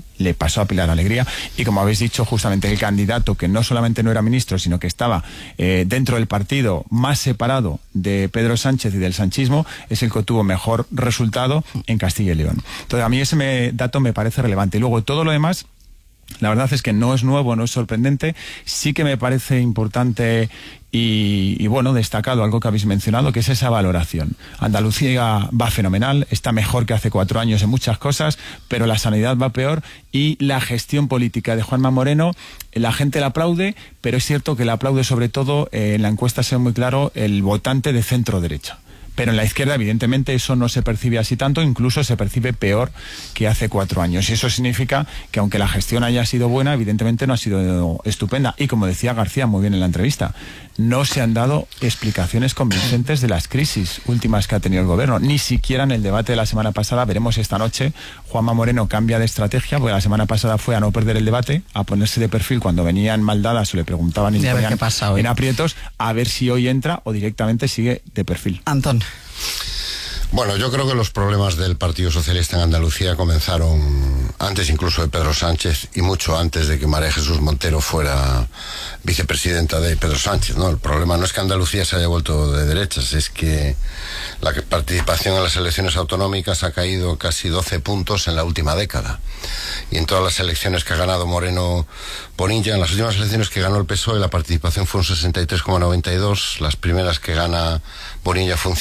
y como habéis dicho, justamente el candidato que no solamente no era ministro, sino que estaba dentro del partido más separado de Pedro Sánchez y del sanchismo, es el que tuvo mejor resultado en Castilla y León. Entonces a mí ese dato me parece relevante. Y luego todo lo demás, la verdad es que no es nuevo, no es sorprendente. Sí que me parece importante y bueno, destacado algo que habéis mencionado, que es esa valoración. Andalucía va fenomenal, está mejor que hace 4 años en muchas cosas, pero la sanidad va peor y la gestión política de Juanma Moreno, la gente la aplaude, pero es cierto que la aplaude sobre todo, en la encuesta se ve muy claro, el votante de centro derecha. Pero en la izquierda, evidentemente, eso no se percibe así tanto, incluso se percibe peor que hace 4 años. Y eso significa que aunque la gestión haya sido buena, evidentemente no ha sido estupenda. Y como decía García muy bien en la entrevista, no se han dado explicaciones convincentes de las crisis últimas que ha tenido el gobierno. Ni siquiera en el debate de la semana pasada, veremos esta noche, Juanma Moreno cambia de estrategia, porque la semana pasada fue a no perder el debate, a ponerse de perfil cuando venían mal dadas o le preguntaban y le ponían en aprietos, a ver si hoy entra o directamente sigue de perfil. Antón. Bueno, yo creo que los problemas del Partido Socialista en Andalucía comenzaron antes incluso de Pedro Sánchez y mucho antes de que María Jesús Montero fuera vicepresidenta de Pedro Sánchez, ¿no? El problema no es que Andalucía se haya vuelto de derechas, es que la participación en las elecciones autonómicas ha caído casi 12 puntos en la última década. Y en todas las elecciones que ha ganado Moreno Bonilla, en las últimas elecciones que ganó el PSOE, la participación fue un 63,92, las primeras que gana Bonilla fue un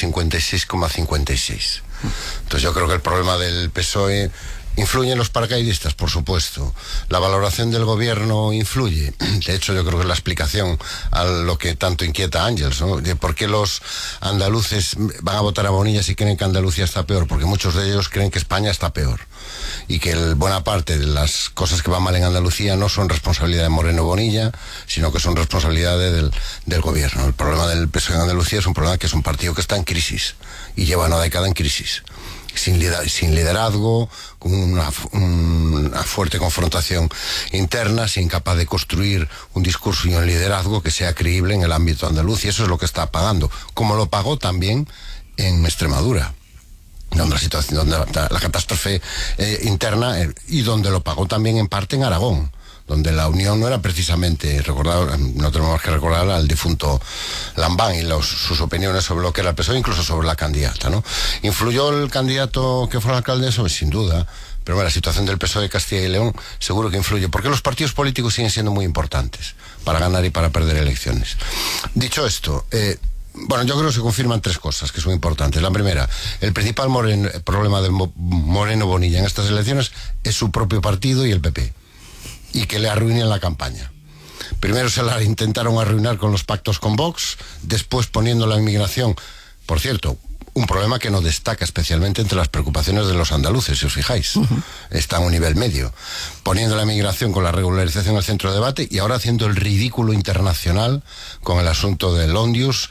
56,56. Entonces yo creo que el problema del PSOE influye en los paracaidistas, por supuesto. La valoración del gobierno influye. De hecho, yo creo que es la explicación a lo que tanto inquieta a Ángels, ¿no? De por qué los andaluces van a votar a Bonilla si creen que Andalucía está peor, porque muchos de ellos creen que España está peor. Y que buena parte de las cosas que van mal en Andalucía no son responsabilidad de Moreno Bonilla, sino que son responsabilidad del gobierno. El problema del PSOE en Andalucía es un problema que es un partido que está en crisis, y lleva una década en crisis. Sin liderazgo, con una fuerte confrontación interna, sin capaz de construir un discurso y un liderazgo que sea creíble en el ámbito andaluz, y eso es lo que está pagando, como lo pagó también en Extremadura, donde la catástrofe interna, y donde lo pagó también en parte en Aragón, donde la unión no era precisamente, no tenemos que recordar al difunto Lambán y sus opiniones sobre lo que era el PSOE, incluso sobre la candidata, ¿no? ¿Influyó el candidato que fue alcalde? Eso sin duda, Pero bueno, la situación del PSOE de Castilla y León seguro que influye, porque los partidos políticos siguen siendo muy importantes para ganar y para perder elecciones. Dicho esto, bueno, yo creo que se confirman 3 cosas que son importantes. La primera, el principal problema de Moreno Bonilla en estas elecciones es su propio partido y el PP, y que le arruinen la campaña. Primero se la intentaron arruinar con los pactos con Vox, después poniendo la inmigración, por cierto, un problema que no destaca especialmente entre las preocupaciones de los andaluces, si os fijáis. Está a un nivel medio. Poniendo la migración con la regularización en el centro de debate y ahora haciendo el ridículo internacional con el asunto del Ondius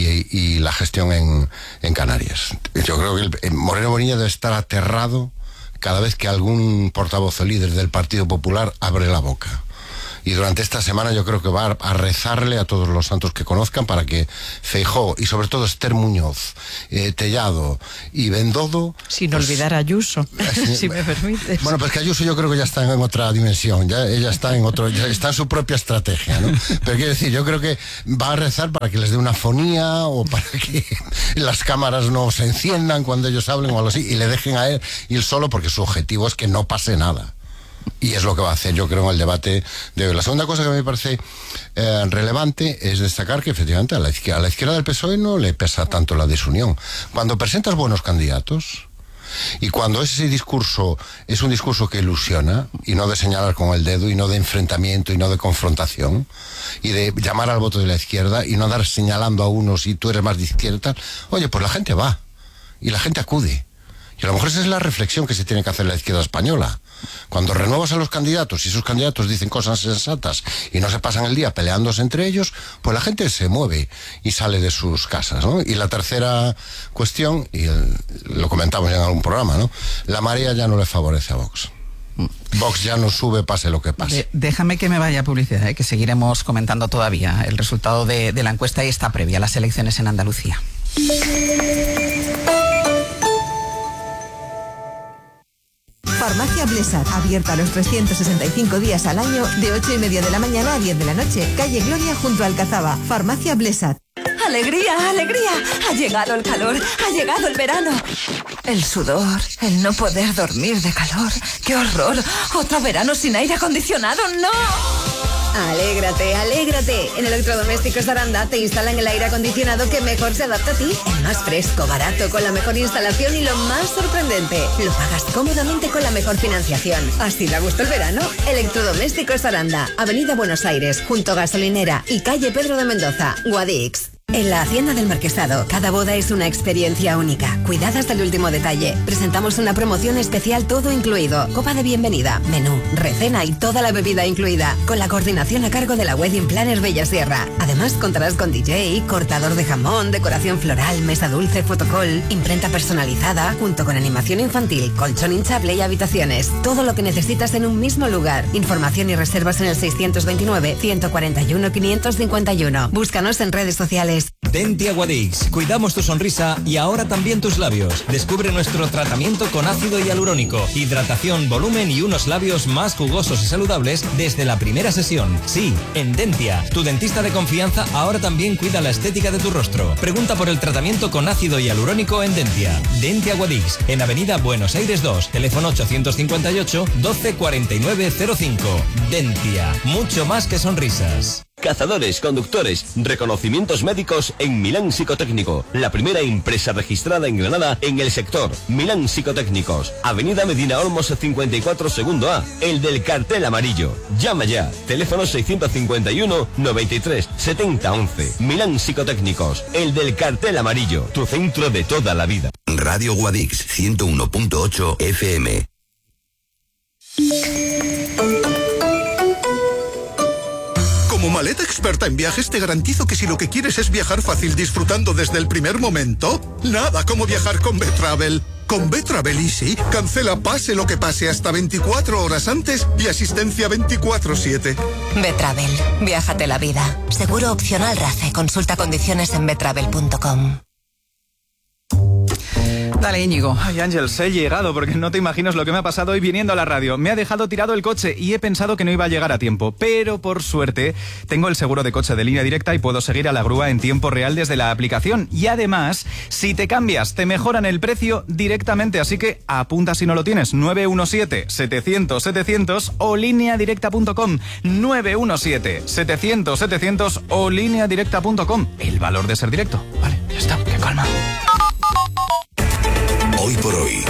y la gestión en Canarias. Yo creo que Moreno Bonilla debe estar aterrado cada vez que algún portavoz o líder del Partido Popular abre la boca. Y durante esta semana yo creo que va a rezarle a todos los santos que conozcan para que Feijóo y sobre todo Esther Muñoz, Tellado y Bendodo... Sin olvidar a Ayuso, si me permites. Bueno, pues que Ayuso yo creo que ya está en otra dimensión, ella está ya está en su propia estrategia, ¿no? Pero quiero decir, yo creo que va a rezar para que les dé una fonía o para que las cámaras no se enciendan cuando ellos hablen o algo así y le dejen a él ir solo, porque su objetivo es que no pase nada. Y es lo que va a hacer, yo creo, en el debate de hoy. La segunda cosa que me parece relevante es destacar que efectivamente a la izquierda del PSOE no le pesa tanto la desunión. Cuando presentas buenos candidatos y cuando ese discurso es un discurso que ilusiona y no de señalar con el dedo y no de enfrentamiento y no de confrontación y de llamar al voto de la izquierda y no andar señalando a unos y tú eres más de izquierda, oye, pues la gente va y la gente acude. Y a lo mejor esa es la reflexión que se tiene que hacer la izquierda española. Cuando renuevas a los candidatos y esos candidatos dicen cosas sensatas y no se pasan el día peleándose entre ellos, pues la gente se mueve y sale de sus casas, ¿no? Y la tercera cuestión, y lo comentamos ya en algún programa, ¿no? La marea ya no le favorece a Vox. Vox ya no sube, pase lo que pase. Déjame que me vaya a publicidad, que seguiremos comentando todavía el resultado de la encuesta y esta previa a las elecciones en Andalucía. Farmacia Blesat, abierta los 365 días al año, de 8:30 de la mañana a 10 de la noche. Calle Gloria, junto a Alcazaba. Farmacia Blesat. ¡Alegría, alegría! Ha llegado el calor, ha llegado el verano. El sudor, el no poder dormir de calor. ¡Qué horror! ¡Otro verano sin aire acondicionado! ¡No! Alégrate, alégrate. En Electrodomésticos Aranda te instalan el aire acondicionado que mejor se adapta a ti. El más fresco, barato, con la mejor instalación y lo más sorprendente, lo pagas cómodamente con la mejor financiación. ¿Así da gusto el verano? Electrodomésticos Aranda, Avenida Buenos Aires, junto a Gasolinera y calle Pedro de Mendoza, Guadix. En la Hacienda del Marquesado, cada boda es una experiencia única, cuidada hasta el último detalle. Presentamos una promoción especial todo incluido, copa de bienvenida, menú, recena y toda la bebida incluida, con la coordinación a cargo de la Wedding Planner Bella Sierra. Además contarás con DJ, cortador de jamón, decoración floral, mesa dulce, fotocall, imprenta personalizada, junto con animación infantil, colchón hinchable y habitaciones. Todo lo que necesitas en un mismo lugar. Información y reservas en el 629-141-551. Búscanos en redes sociales. Dentia Guadix. Cuidamos tu sonrisa y ahora también tus labios. Descubre nuestro tratamiento con ácido hialurónico, hidratación, volumen y unos labios más jugosos y saludables desde la primera sesión. Sí, en Dentia, tu dentista de confianza ahora también cuida la estética de tu rostro. Pregunta por el tratamiento con ácido hialurónico en Dentia. Dentia Guadix, en Avenida Buenos Aires 2, teléfono 858 12 49 05. Dentia, mucho más que sonrisas. Cazadores, conductores, reconocimientos médicos en Milán Psicotécnico, la primera empresa registrada en Granada en el sector. Milán Psicotécnicos, Avenida Medina Olmos 54 segundo A, el del cartel amarillo. Llama ya, teléfono 651 93 70 11. Milán Psicotécnicos, el del cartel amarillo, tu centro de toda la vida. Radio Guadix 101.8 FM. Como maleta experta en viajes, te garantizo que si lo que quieres es viajar fácil disfrutando desde el primer momento, nada como viajar con Betravel. Con Betravel Easy, cancela pase lo que pase hasta 24 horas antes y asistencia 24/7. Betravel, viájate la vida. Seguro opcional RACE. Consulta condiciones en betravel.com. Dale, Íñigo. Ay, Ángels, he llegado porque no te imaginas lo que me ha pasado hoy viniendo a la radio. Me ha dejado tirado el coche y he pensado que no iba a llegar a tiempo. Pero por suerte, tengo el seguro de coche de Línea Directa y puedo seguir a la grúa en tiempo real desde la aplicación. Y además, si te cambias, te mejoran el precio directamente. Así que apunta si no lo tienes. 917-700-700 o lineadirecta.com. 917-700-700 o lineadirecta.com. El valor de ser directo. Vale, ya está, qué calma. Hoy por hoy,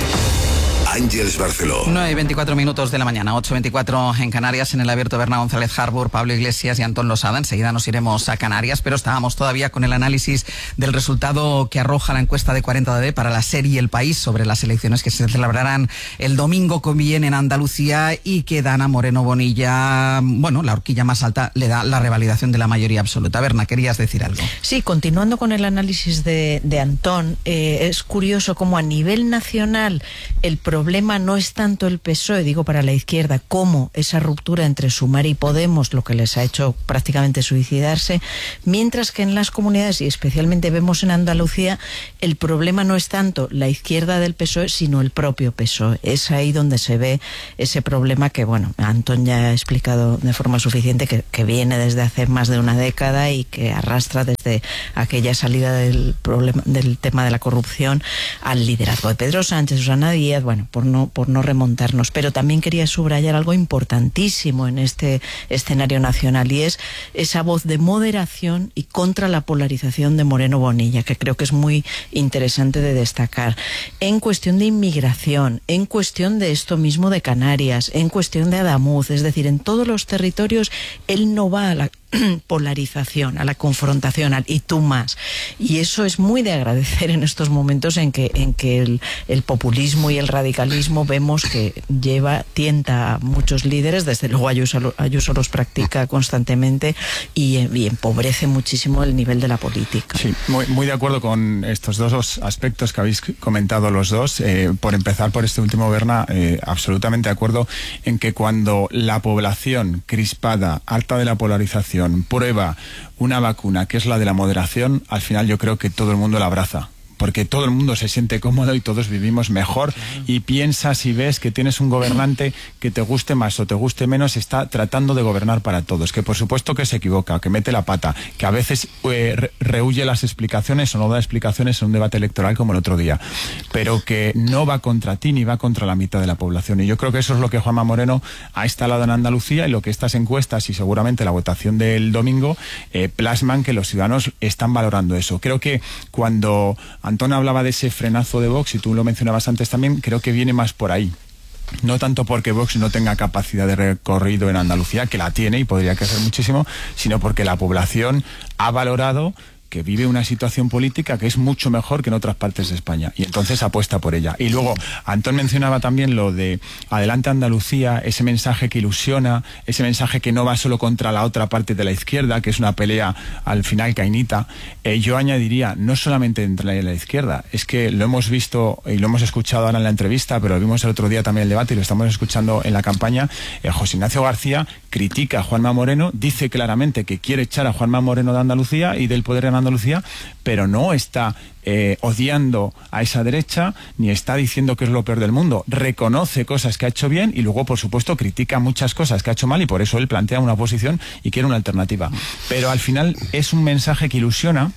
Ángels Barceló. 9:24 de la mañana, 8:24 en Canarias, en el Abierto Bernabéu González Harbour, Pablo Iglesias y Antón Losada. Enseguida nos iremos a Canarias, pero estábamos todavía con el análisis del resultado que arroja la encuesta de 40D para la serie El País sobre las elecciones que se celebrarán el domingo que viene en Andalucía y que dan a Moreno Bonilla, bueno, la horquilla más alta le da la revalidación de la mayoría absoluta. Berna, ¿querías decir algo? Sí, continuando con el análisis de Antón, es curioso cómo a nivel nacional el problema no es tanto el PSOE, digo para la izquierda, como esa ruptura entre Sumar y Podemos, lo que les ha hecho prácticamente suicidarse, mientras que en las comunidades, y especialmente vemos en Andalucía, el problema no es tanto la izquierda del PSOE, sino el propio PSOE. Es ahí donde se ve ese problema que, bueno, Antón ya ha explicado de forma suficiente, que viene desde hace más de una década y que arrastra desde aquella salida del tema de la corrupción al liderazgo de Pedro Sánchez, Susana Díaz, bueno, por no remontarnos. Pero también quería subrayar algo importantísimo en este escenario nacional, y es esa voz de moderación y contra la polarización de Moreno Bonilla, que creo que es muy interesante de destacar. En cuestión de inmigración, en cuestión de esto mismo de Canarias, en cuestión de Adamuz, es decir, en todos los territorios, él no va a la polarización, a la confrontación, al y tú más. Y eso es muy de agradecer en estos momentos en que el populismo y el radicalismo vemos que tienta a muchos líderes. Desde luego Ayuso los practica constantemente y empobrece muchísimo el nivel de la política. Sí, muy de acuerdo con estos dos aspectos que habéis comentado los dos. Por empezar por este último, Berna, absolutamente de acuerdo en que cuando la población crispada, harta de la polarización, prueba una vacuna que es la de la moderación, al final yo creo que todo el mundo la abraza. Porque todo el mundo se siente cómodo y todos vivimos mejor, y piensas y ves que tienes un gobernante que te guste más o te guste menos, está tratando de gobernar para todos, que por supuesto que se equivoca, que mete la pata, que a veces rehúye las explicaciones o no da explicaciones en un debate electoral como el otro día, pero que no va contra ti ni va contra la mitad de la población. Y yo creo que eso es lo que Juanma Moreno ha instalado en Andalucía, y lo que estas encuestas y seguramente la votación del domingo plasman que los ciudadanos están valorando eso. Creo que cuando Antón hablaba de ese frenazo de Vox, y tú lo mencionabas antes también, creo que viene más por ahí. No tanto porque Vox no tenga capacidad de recorrido en Andalucía, que la tiene y podría crecer muchísimo, sino porque la población ha valorado que vive una situación política que es mucho mejor que en otras partes de España, y entonces apuesta por ella. Y luego Antón mencionaba también lo de Adelante Andalucía, ese mensaje que ilusiona, ese mensaje que no va solo contra la otra parte de la izquierda, que es una pelea al final cainita. Yo añadiría, no solamente entre la izquierda, es que lo hemos visto y lo hemos escuchado ahora en la entrevista, pero lo vimos el otro día también en el debate y lo estamos escuchando en la campaña. José Ignacio García critica a Juanma Moreno, dice claramente que quiere echar a Juanma Moreno de Andalucía y del poder en Andalucía, pero no está odiando a esa derecha ni está diciendo que es lo peor del mundo. Reconoce cosas que ha hecho bien y luego, por supuesto, critica muchas cosas que ha hecho mal, y por eso él plantea una oposición y quiere una alternativa. Pero al final es un mensaje que ilusiona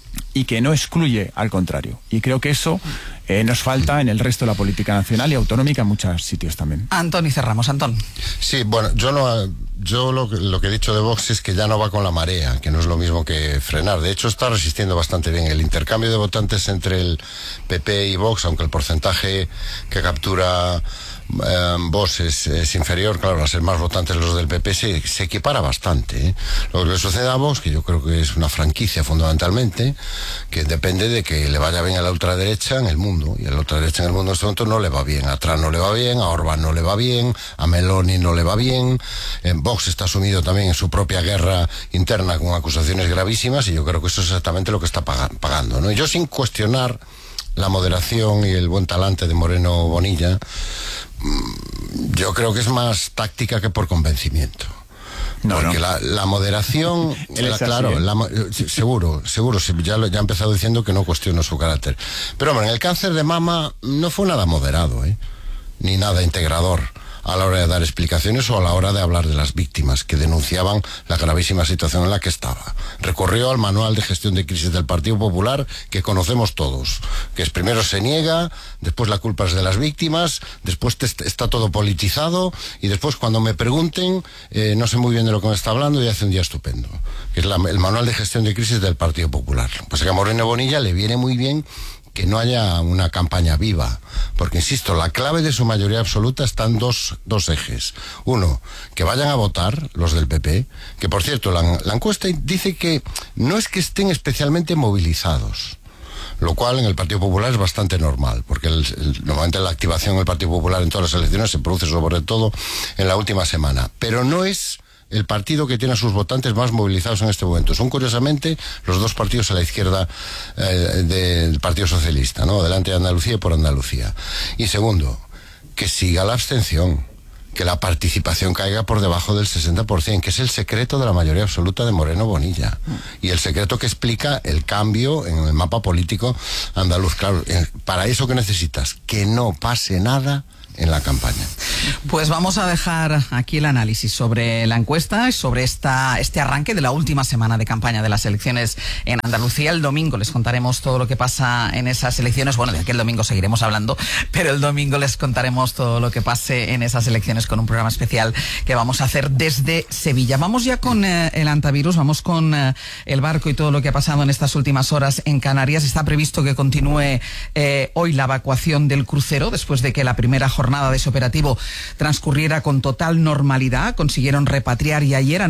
y que no excluye, al contrario. Y creo que eso nos falta en el resto de la política nacional y autonómica en muchos sitios también. Antón, y cerramos. Antón. Sí, bueno, yo lo que he dicho de Vox es que ya no va con la marea, que no es lo mismo que frenar. De hecho, está resistiendo bastante bien el intercambio de votantes entre el PP y Vox, aunque el porcentaje que captura Vox es inferior, claro, al ser más votantes los del PP se equipara bastante. Lo que le sucede a Vox, que yo creo que es una franquicia fundamentalmente, que depende de que le vaya bien a la ultraderecha en el mundo, y a la ultraderecha en el mundo en este momento no le va bien. A Trump no le va bien, a Orbán no le va bien, a Meloni no le va bien. Vox está sumido también en su propia guerra interna con acusaciones gravísimas, y yo creo que eso es exactamente lo que está pagando, ¿no? Y yo, sin cuestionar la moderación y el buen talante de Moreno Bonilla, yo creo que es más táctica que por convencimiento. Porque la moderación, claro, seguro, ya ha empezado diciendo que no cuestiono su carácter. Pero hombre, en el cáncer de mama no fue nada moderado, ni nada integrador a la hora de dar explicaciones o a la hora de hablar de las víctimas que denunciaban la gravísima situación en la que estaba. Recurrió al manual de gestión de crisis del Partido Popular, que conocemos todos, que es primero se niega, después la culpa es de las víctimas, después está todo politizado y después cuando me pregunten no sé muy bien de lo que me está hablando y hace un día estupendo, que es el manual de gestión de crisis del Partido Popular. Pues que a Moreno Bonilla le viene muy bien que no haya una campaña viva, porque insisto, la clave de su mayoría absoluta está en dos ejes. Uno, que vayan a votar los del PP, que por cierto la encuesta dice que no es que estén especialmente movilizados, lo cual en el Partido Popular es bastante normal, porque normalmente la activación del Partido Popular en todas las elecciones se produce sobre todo en la última semana, pero no es el partido que tiene a sus votantes más movilizados en este momento. Son curiosamente los dos partidos a la izquierda del Partido Socialista, ¿no? Delante de Andalucía y por Andalucía. Y segundo, que siga la abstención, que la participación caiga por debajo del 60%, que es el secreto de la mayoría absoluta de Moreno Bonilla. Y el secreto que explica el cambio en el mapa político andaluz. Claro, para eso que necesitas, que no pase nada en la campaña. Pues vamos a dejar aquí el análisis sobre la encuesta y sobre este arranque de la última semana de campaña de las elecciones en Andalucía. El domingo les contaremos todo lo que pasa en esas elecciones. Bueno, de aquel domingo seguiremos hablando, pero el domingo les contaremos todo lo que pase en esas elecciones con un programa especial que vamos a hacer desde Sevilla. Vamos ya con el antivirus, vamos con el barco y todo lo que ha pasado en estas últimas horas en Canarias. Está previsto que continúe hoy la evacuación del crucero después de que la primera jornada de ese operativo transcurriera con total normalidad. Consiguieron repatriar y ayer a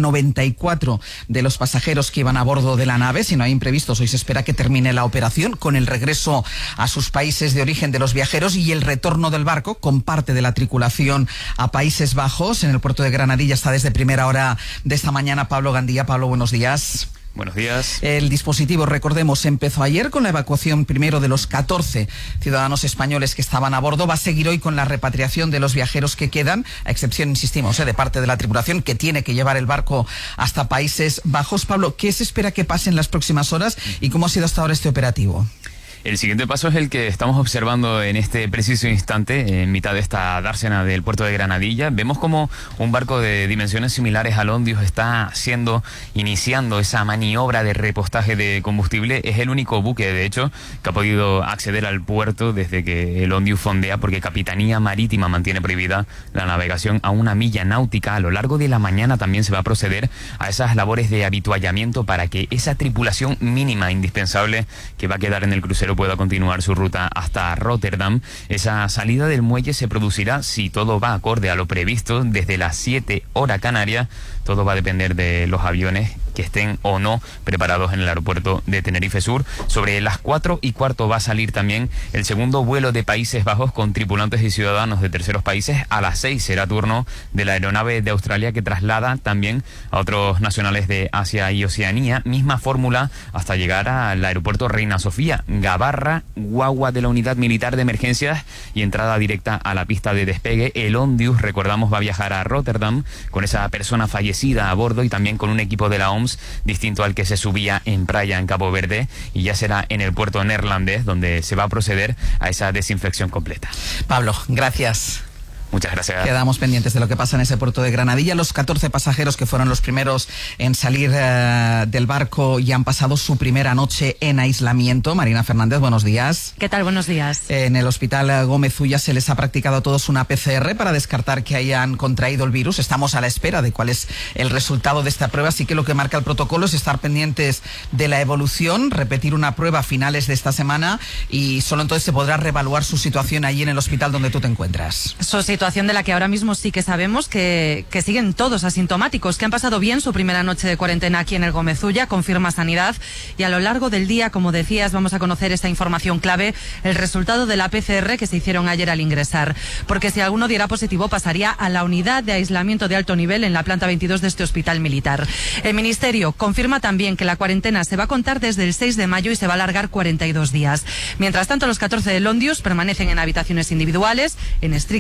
94 de los pasajeros que iban a bordo de la nave. Si no hay imprevistos, hoy se espera que termine la operación con el regreso a sus países de origen de los viajeros y el retorno del barco con parte de la tripulación a Países Bajos. En el puerto de Granadilla está desde primera hora de esta mañana Pablo Gandía. Pablo, buenos días. Buenos días. El dispositivo, recordemos, empezó ayer con la evacuación primero de los 14 ciudadanos españoles que estaban a bordo. Va a seguir hoy con la repatriación de los viajeros que quedan, a excepción, insistimos, de parte de la tripulación que tiene que llevar el barco hasta Países Bajos. Pablo, ¿qué se espera que pase en las próximas horas y cómo ha sido hasta ahora este operativo? El siguiente paso es el que estamos observando en este preciso instante, en mitad de esta dársena del puerto de Granadilla. Vemos como un barco de dimensiones similares al Ondius está iniciando esa maniobra de repostaje de combustible. Es el único buque, de hecho, que ha podido acceder al puerto desde que el Ondius fondea, porque Capitanía Marítima mantiene prohibida la navegación a 1 milla náutica. A lo largo de la mañana también se va a proceder a esas labores de habituallamiento para que esa tripulación mínima indispensable que va a quedar en el crucero pueda continuar su ruta hasta Rotterdam. Esa salida del muelle se producirá, si todo va acorde a lo previsto, desde las 7 hora canaria. Todo va a depender de los aviones que estén o no preparados en el aeropuerto de Tenerife Sur. Sobre las 4:15 va a salir también el segundo vuelo de Países Bajos con tripulantes y ciudadanos de terceros países. A las 6 será turno de la aeronave de Australia, que traslada también a otros nacionales de Asia y Oceanía. Misma fórmula hasta llegar al aeropuerto Reina Sofía. Gabarra, guagua de la Unidad Militar de Emergencias y entrada directa a la pista de despegue. El Ondius, recordamos, va a viajar a Rotterdam con esa persona fallecida a bordo y también con un equipo de la OMS distinto al que se subía en Praia, en Cabo Verde, y ya será en el puerto neerlandés donde se va a proceder a esa desinfección completa. Pablo, gracias. Muchas gracias. Quedamos pendientes de lo que pasa en ese puerto de Granadilla. Los 14 pasajeros que fueron los primeros en salir del barco y han pasado su primera noche en aislamiento. Marina Fernández, buenos días. ¿Qué tal? Buenos días. En el hospital Gómez Ulla se les ha practicado a todos una PCR para descartar que hayan contraído el virus. Estamos a la espera de cuál es el resultado de esta prueba. Así que lo que marca el protocolo es estar pendientes de la evolución, repetir una prueba a finales de esta semana y solo entonces se podrá reevaluar su situación allí en el hospital donde tú te encuentras. Situación de la que ahora mismo sí que sabemos que siguen todos asintomáticos, que han pasado bien su primera noche de cuarentena aquí en el Gómez Ulla, confirma Sanidad, y a lo largo del día, como decías, vamos a conocer esta información clave, el resultado de la PCR que se hicieron ayer al ingresar, porque si alguno diera positivo pasaría a la unidad de aislamiento de alto nivel en la planta 22 de este hospital militar. El Ministerio confirma también que la cuarentena se va a contar desde el 6 de mayo y se va a alargar 42 días. Mientras tanto, los 14 del Ondius permanecen en habitaciones individuales, en estricto confinamiento,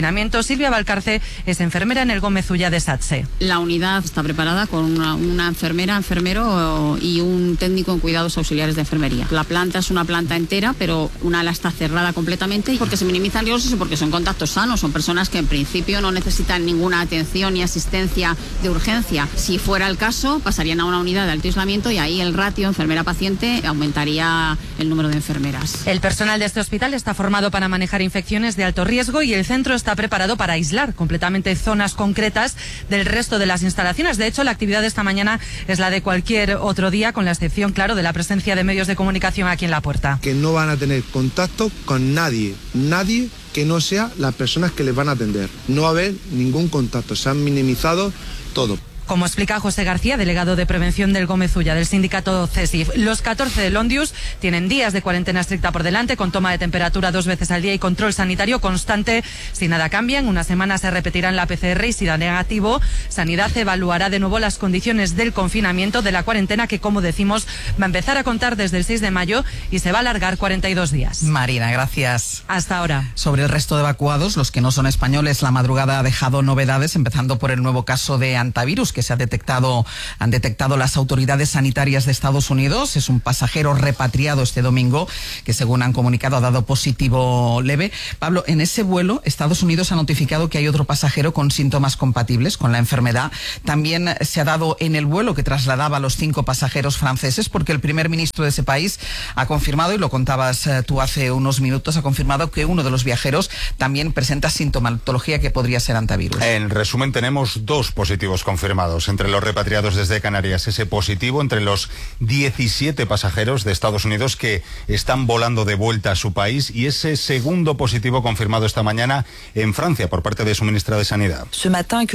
confinamiento. Silvia Valcarce es enfermera en el Gómez Ulla de SATSE. La unidad está preparada con una enfermera, enfermero y un técnico en cuidados auxiliares de enfermería. La planta es una planta entera, pero una ala está cerrada completamente porque se minimizan riesgos y porque son contactos sanos. Son personas que en principio no necesitan ninguna atención ni asistencia de urgencia. Si fuera el caso, pasarían a una unidad de alto aislamiento y ahí el ratio enfermera-paciente aumentaría el número de enfermeras. El personal de este hospital está formado para manejar infecciones de alto riesgo y el centro está preparado para aislar completamente zonas concretas del resto de las instalaciones. De hecho, la actividad de esta mañana es la de cualquier otro día, con la excepción, claro, de la presencia de medios de comunicación aquí en la puerta. Que no van a tener contacto con nadie que no sea las personas que les van a atender. No va a haber ningún contacto, se han minimizado todo. Como explica José García, delegado de prevención del Gómez Ulla, del sindicato CESIF, los 14 del Ondius tienen días de cuarentena estricta por delante, con toma de temperatura 2 veces al día y control sanitario constante. Si nada cambia, en una semana se repetirán la PCR y si da negativo, Sanidad evaluará de nuevo las condiciones del confinamiento, de la cuarentena, que, como decimos, va a empezar a contar desde el 6 de mayo y se va a alargar 42 días. Marina, gracias. Hasta ahora. Sobre el resto de evacuados, los que no son españoles, la madrugada ha dejado novedades, empezando por el nuevo caso de hantavirus que han detectado las autoridades sanitarias de Estados Unidos. Es un pasajero repatriado este domingo que, según han comunicado, ha dado positivo leve. Pablo, en ese vuelo, Estados Unidos ha notificado que hay otro pasajero con síntomas compatibles con la enfermedad. También se ha dado en el vuelo que trasladaba a los 5 pasajeros franceses, porque el primer ministro de ese país ha confirmado, y lo contabas tú hace unos minutos, ha confirmado que uno de los viajeros también presenta sintomatología que podría ser hantavirus. En resumen, tenemos 2 positivos confirmados entre los repatriados desde Canarias. Ese positivo entre los 17 pasajeros de Estados Unidos que están volando de vuelta a su país, y ese segundo positivo confirmado esta mañana en Francia por parte de su ministra de Sanidad. Se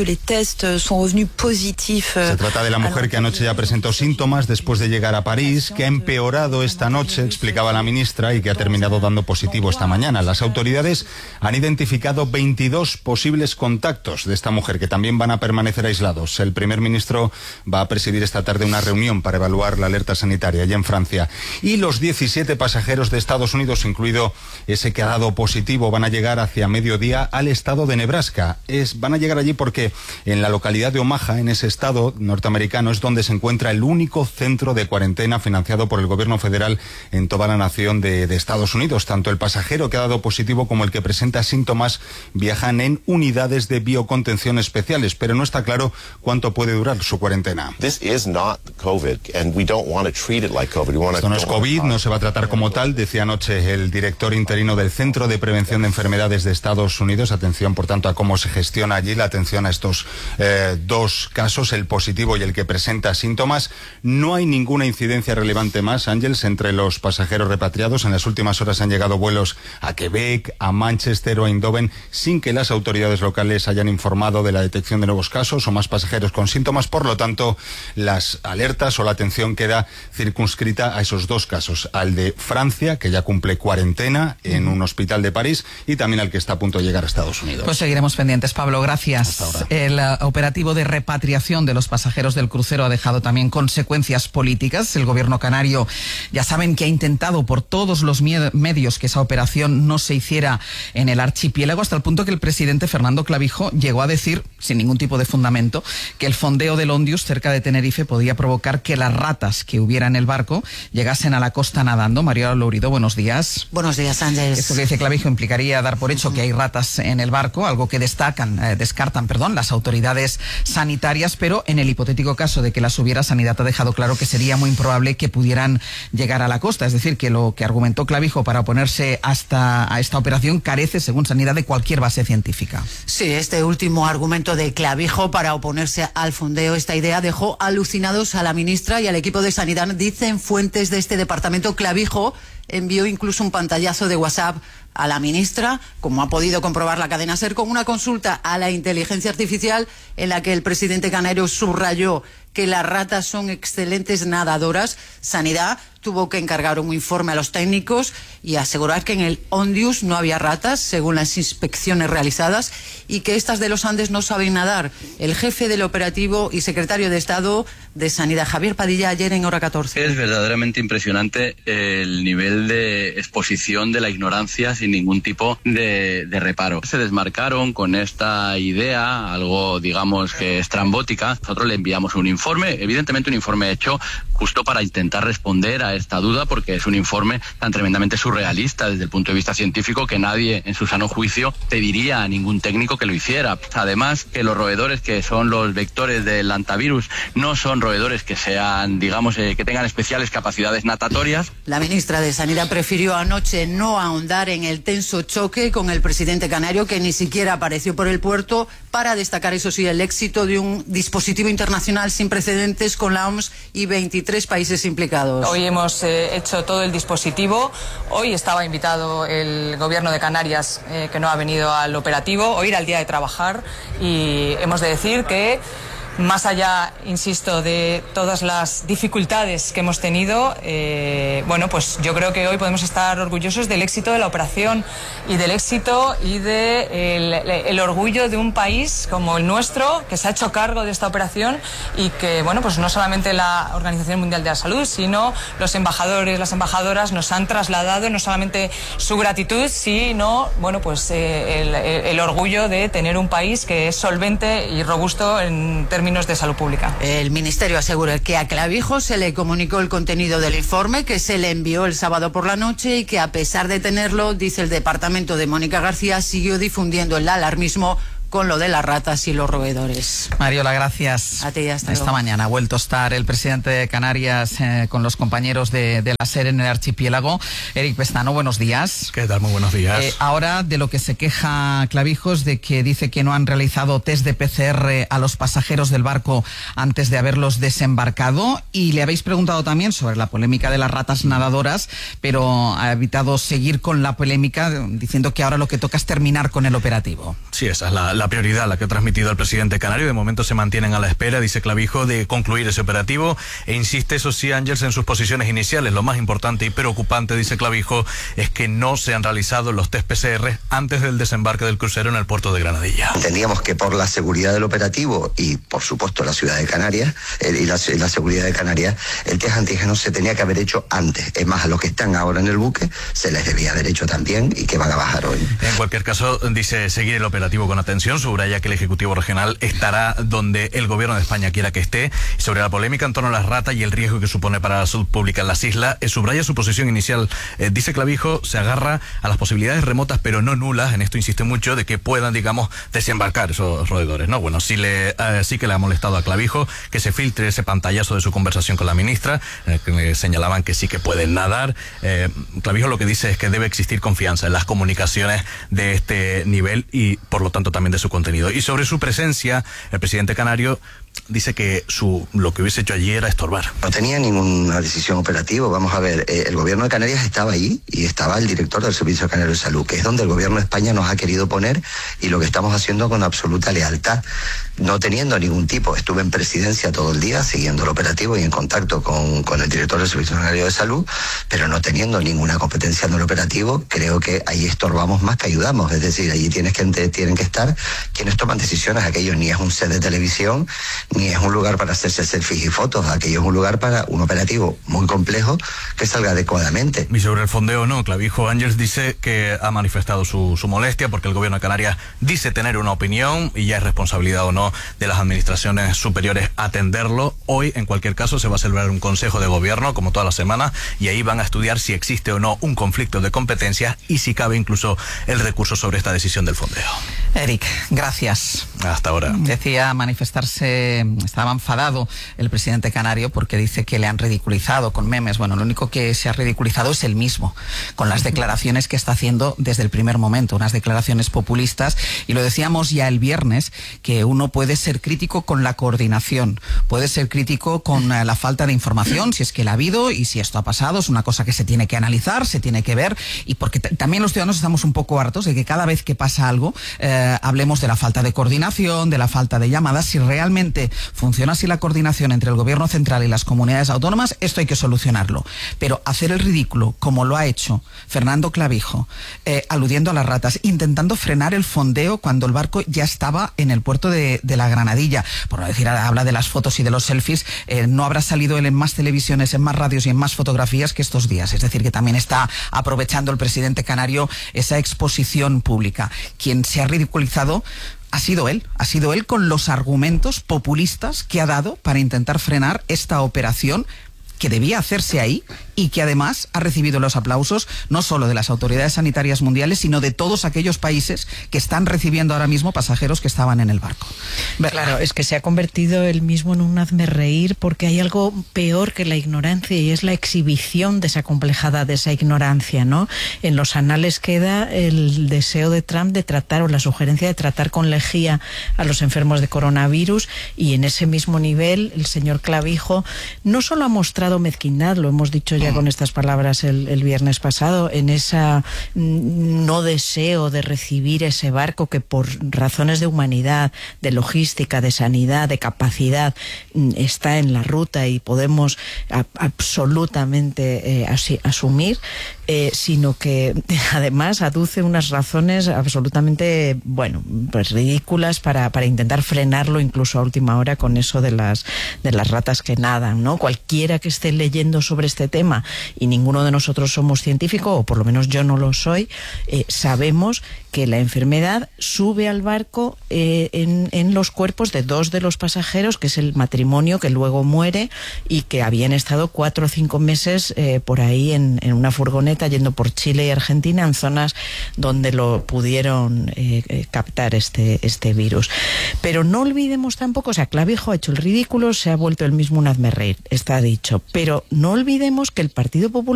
trata de la mujer que anoche ya presentó síntomas después de llegar a París, que ha empeorado esta noche, explicaba la ministra, y que ha terminado dando positivo esta mañana. Las autoridades han identificado 22 posibles contactos de esta mujer, que también van a permanecer aislados. El primer ministro va a presidir esta tarde una reunión para evaluar la alerta sanitaria allá en Francia. Y los 17 pasajeros de Estados Unidos, incluido ese que ha dado positivo, van a llegar hacia mediodía al estado de Nebraska. Van a llegar allí porque en la localidad de Omaha, en ese estado norteamericano, es donde se encuentra el único centro de cuarentena financiado por el gobierno federal en toda la nación de Estados Unidos. Tanto el pasajero que ha dado positivo como el que presenta síntomas viajan en unidades de biocontención especiales, pero no está claro cuánto puede durar su cuarentena. Esto no es COVID, no se va a tratar como tal, decía anoche el director interino del Centro de Prevención de Enfermedades de Estados Unidos. Atención, por tanto, a cómo se gestiona allí, la atención a estos 2 casos, el positivo y el que presenta síntomas. No hay ninguna incidencia relevante más, Ángels, entre los pasajeros repatriados. En las últimas horas han llegado vuelos a Quebec, a Manchester o a Eindhoven sin que las autoridades locales hayan informado de la detección de nuevos casos o más pasajeros con síntomas. Por lo tanto, las alertas o la atención queda circunscrita a esos 2 casos, al de Francia, que ya cumple cuarentena en un hospital de París, y también al que está a punto de llegar a Estados Unidos. Pues seguiremos pendientes, Pablo, gracias. El operativo de repatriación de los pasajeros del crucero ha dejado también consecuencias políticas. El gobierno canario, ya saben, que ha intentado por todos los medios que esa operación no se hiciera en el archipiélago, hasta el punto que el presidente Fernando Clavijo llegó a decir, sin ningún tipo de fundamento, que el fondeo del Ondius cerca de Tenerife podía provocar que las ratas que hubiera en el barco llegasen a la costa nadando. María Lourido, buenos días. Buenos días, Ángel. Esto que dice Clavijo implicaría dar por hecho que hay ratas en el barco, algo que descartan las autoridades sanitarias, pero en el hipotético caso de que las hubiera, Sanidad ha dejado claro que sería muy improbable que pudieran llegar a la costa. Es decir, que lo que argumentó Clavijo para oponerse a esta operación carece, según Sanidad, de cualquier base científica. Sí, este último argumento de Clavijo para oponerse al fondeo, esta idea dejó alucinados a la ministra y al equipo de Sanidad. Dicen fuentes de este departamento. Clavijo envió incluso un pantallazo de WhatsApp a la ministra, como ha podido comprobar la cadena SER, con una consulta a la inteligencia artificial en la que el presidente canario subrayó que las ratas son excelentes nadadoras. Sanidad tuvo que encargar un informe a los técnicos y asegurar que en el Ondius no había ratas, según las inspecciones realizadas, y que estas de los Andes no saben nadar. El jefe del operativo y secretario de Estado de Sanidad, Javier Padilla, ayer en Hora 14. Es verdaderamente impresionante el nivel de exposición de la ignorancia sin ningún tipo de reparo. Se desmarcaron con esta idea, algo digamos que estrambótica. Nosotros le enviamos un informe, evidentemente un informe hecho justo para intentar responder a esta duda, porque es un informe tan tremendamente surrealista desde el punto de vista científico que nadie en su sano juicio pediría a ningún técnico que lo hiciera. Además, que los roedores que son los vectores del hantavirus no son roedores que sean, digamos, que tengan especiales capacidades natatorias. La ministra de Sanidad prefirió anoche no ahondar en el tenso choque con el presidente canario, que ni siquiera apareció por el puerto, para destacar, eso sí, el éxito de un dispositivo internacional sin precedentes con la OMS y 23 países implicados. Hoy hemos hecho todo el dispositivo. Hoy estaba invitado el gobierno de Canarias, que no ha venido al operativo. Hoy era el día de trabajar y hemos de decir que, más allá, insisto, de todas las dificultades que hemos tenido, bueno, pues yo creo que hoy podemos estar orgullosos del éxito de la operación y del éxito y el orgullo de un país como el nuestro, que se ha hecho cargo de esta operación y que, bueno, pues no solamente la Organización Mundial de la Salud, sino los embajadores, las embajadoras nos han trasladado no solamente su gratitud, sino, bueno, pues el orgullo de tener un país que es solvente y robusto en términos de salud pública. El Ministerio asegura que a Clavijo se le comunicó el contenido del informe, que se le envió el sábado por la noche y que, a pesar de tenerlo, dice el departamento de Mónica García, siguió difundiendo el alarmismo con lo de las ratas y los roedores. Mariola, gracias. A ti, hasta Esta luego. mañana ha vuelto a estar el presidente de Canarias con los compañeros de la SER en el archipiélago. Eric Pestano, buenos días. ¿Qué tal? Muy buenos días. Ahora, de lo que se queja Clavijos, de que dice que no han realizado test de PCR a los pasajeros del barco antes de haberlos desembarcado, y le habéis preguntado también sobre la polémica de las ratas nadadoras, pero ha evitado seguir con la polémica, diciendo que ahora lo que toca es terminar con el operativo. Sí, esa es la prioridad, la que ha transmitido el presidente canario. De momento se mantienen a la espera, dice Clavijo, de concluir ese operativo, e insiste, eso sí, Ángels, en sus posiciones iniciales. Lo más importante y preocupante, dice Clavijo, es que no se han realizado los test PCR antes del desembarque del crucero en el puerto de Granadilla. Entendíamos que por la seguridad del operativo y, por supuesto, la ciudad de Canarias y la seguridad de Canarias, el test antígeno se tenía que haber hecho antes. Es más, a los que están ahora en el buque se les debía haber hecho también, y que van a bajar hoy. En cualquier caso, dice seguir el operativo con atención. Subraya que el Ejecutivo Regional estará donde el Gobierno de España quiera que esté. Sobre la polémica en torno a las ratas y el riesgo que supone para la salud pública en las islas, subraya su posición inicial. Dice Clavijo, se agarra a las posibilidades remotas, pero no nulas, en esto insiste mucho, de que puedan, digamos, desembarcar esos roedores, ¿no? Bueno, sí que le ha molestado a Clavijo que se filtre ese pantallazo de su conversación con la ministra, en el que le señalaban que sí que pueden nadar. Clavijo lo que dice es que debe existir confianza en las comunicaciones de este nivel y, por lo tanto, también de su contenido. Y sobre su presencia, el presidente canario dice que lo que hubiese hecho allí era estorbar. No tenía ninguna decisión operativa. Vamos a ver, el gobierno de Canarias estaba allí y estaba el director del Servicio Canario de Salud, que es donde el gobierno de España nos ha querido poner, y lo que estamos haciendo con absoluta lealtad, no teniendo ningún tipo. Estuve en presidencia todo el día siguiendo el operativo y en contacto con el director del Servicio Canario de Salud, pero no teniendo ninguna competencia en el operativo, creo que ahí estorbamos más que ayudamos. Es decir, allí tienen que estar quienes toman decisiones. Aquello ni es un set de televisión, ni es un lugar para hacerse selfies y fotos. Aquello es un lugar para un operativo muy complejo que salga adecuadamente. Y sobre el fondeo, no, Clavijo Ángels dice que ha manifestado su molestia porque el gobierno de Canarias dice tener una opinión, y ya es responsabilidad o no de las administraciones superiores atenderlo. Hoy, en cualquier caso, se va a celebrar un consejo de gobierno, como toda la semana, y ahí van a estudiar si existe o no un conflicto de competencias y si cabe incluso el recurso sobre esta decisión del fondeo. Eric, gracias. Hasta ahora. Decía manifestarse, estaba enfadado el presidente canario porque dice que le han ridiculizado con memes. Bueno, lo único que se ha ridiculizado es él mismo, con las declaraciones que está haciendo desde el primer momento, unas declaraciones populistas. Y lo decíamos ya el viernes, que uno puede ser crítico con la coordinación, puede ser crítico con la falta de información, si es que la ha habido y si esto ha pasado. Es una cosa que se tiene que analizar, se tiene que ver, y porque también los ciudadanos estamos un poco hartos de que cada vez que pasa algo hablemos de la falta de coordinación, de la falta de llamadas. Si realmente efectivamente funciona así la coordinación entre el gobierno central y las comunidades autónomas, esto hay que solucionarlo. Pero hacer el ridículo, como lo ha hecho Fernando Clavijo, aludiendo a las ratas, intentando frenar el fondeo cuando el barco ya estaba en el puerto de la Granadilla, por no decir, habla de las fotos y de los selfies, no habrá salido él en más televisiones, en más radios y en más fotografías que estos días. Es decir, que también está aprovechando el presidente canario esa exposición pública. Quien se ha ridiculizado ha sido él con los argumentos populistas que ha dado para intentar frenar esta operación que debía hacerse ahí y que además ha recibido los aplausos no solo de las autoridades sanitarias mundiales, sino de todos aquellos países que están recibiendo ahora mismo pasajeros que estaban en el barco. Claro, es que se ha convertido él mismo en un hazmerreír, porque hay algo peor que la ignorancia y es la exhibición desacomplejada de esa ignorancia, ¿no? En los anales queda el deseo de Trump de tratar, o la sugerencia de tratar con lejía a los enfermos de coronavirus, y en ese mismo nivel el señor Clavijo no solo ha mostrado mezquindad, lo hemos dicho ya con estas palabras el viernes pasado, en esa no deseo de recibir ese barco que por razones de humanidad, de logística, de sanidad, de capacidad, está en la ruta y podemos absolutamente asumir, sino que además aduce unas razones absolutamente, bueno, pues ridículas para intentar frenarlo incluso a última hora con eso de las ratas que nadan, ¿no? Cualquiera que esté leyendo sobre este tema, y ninguno de nosotros somos científicos, o por lo menos yo no lo soy, sabemos que la enfermedad sube al barco en los cuerpos de dos de los pasajeros, que es el matrimonio que luego muere y que habían estado 4 o 5 meses por ahí en una furgoneta yendo por Chile y Argentina, en zonas donde lo pudieron captar este virus. Pero no olvidemos tampoco, o sea, Clavijo ha hecho el ridículo, se ha vuelto él mismo un hazmerreír, está dicho, pero no olvidemos que el Partido Popular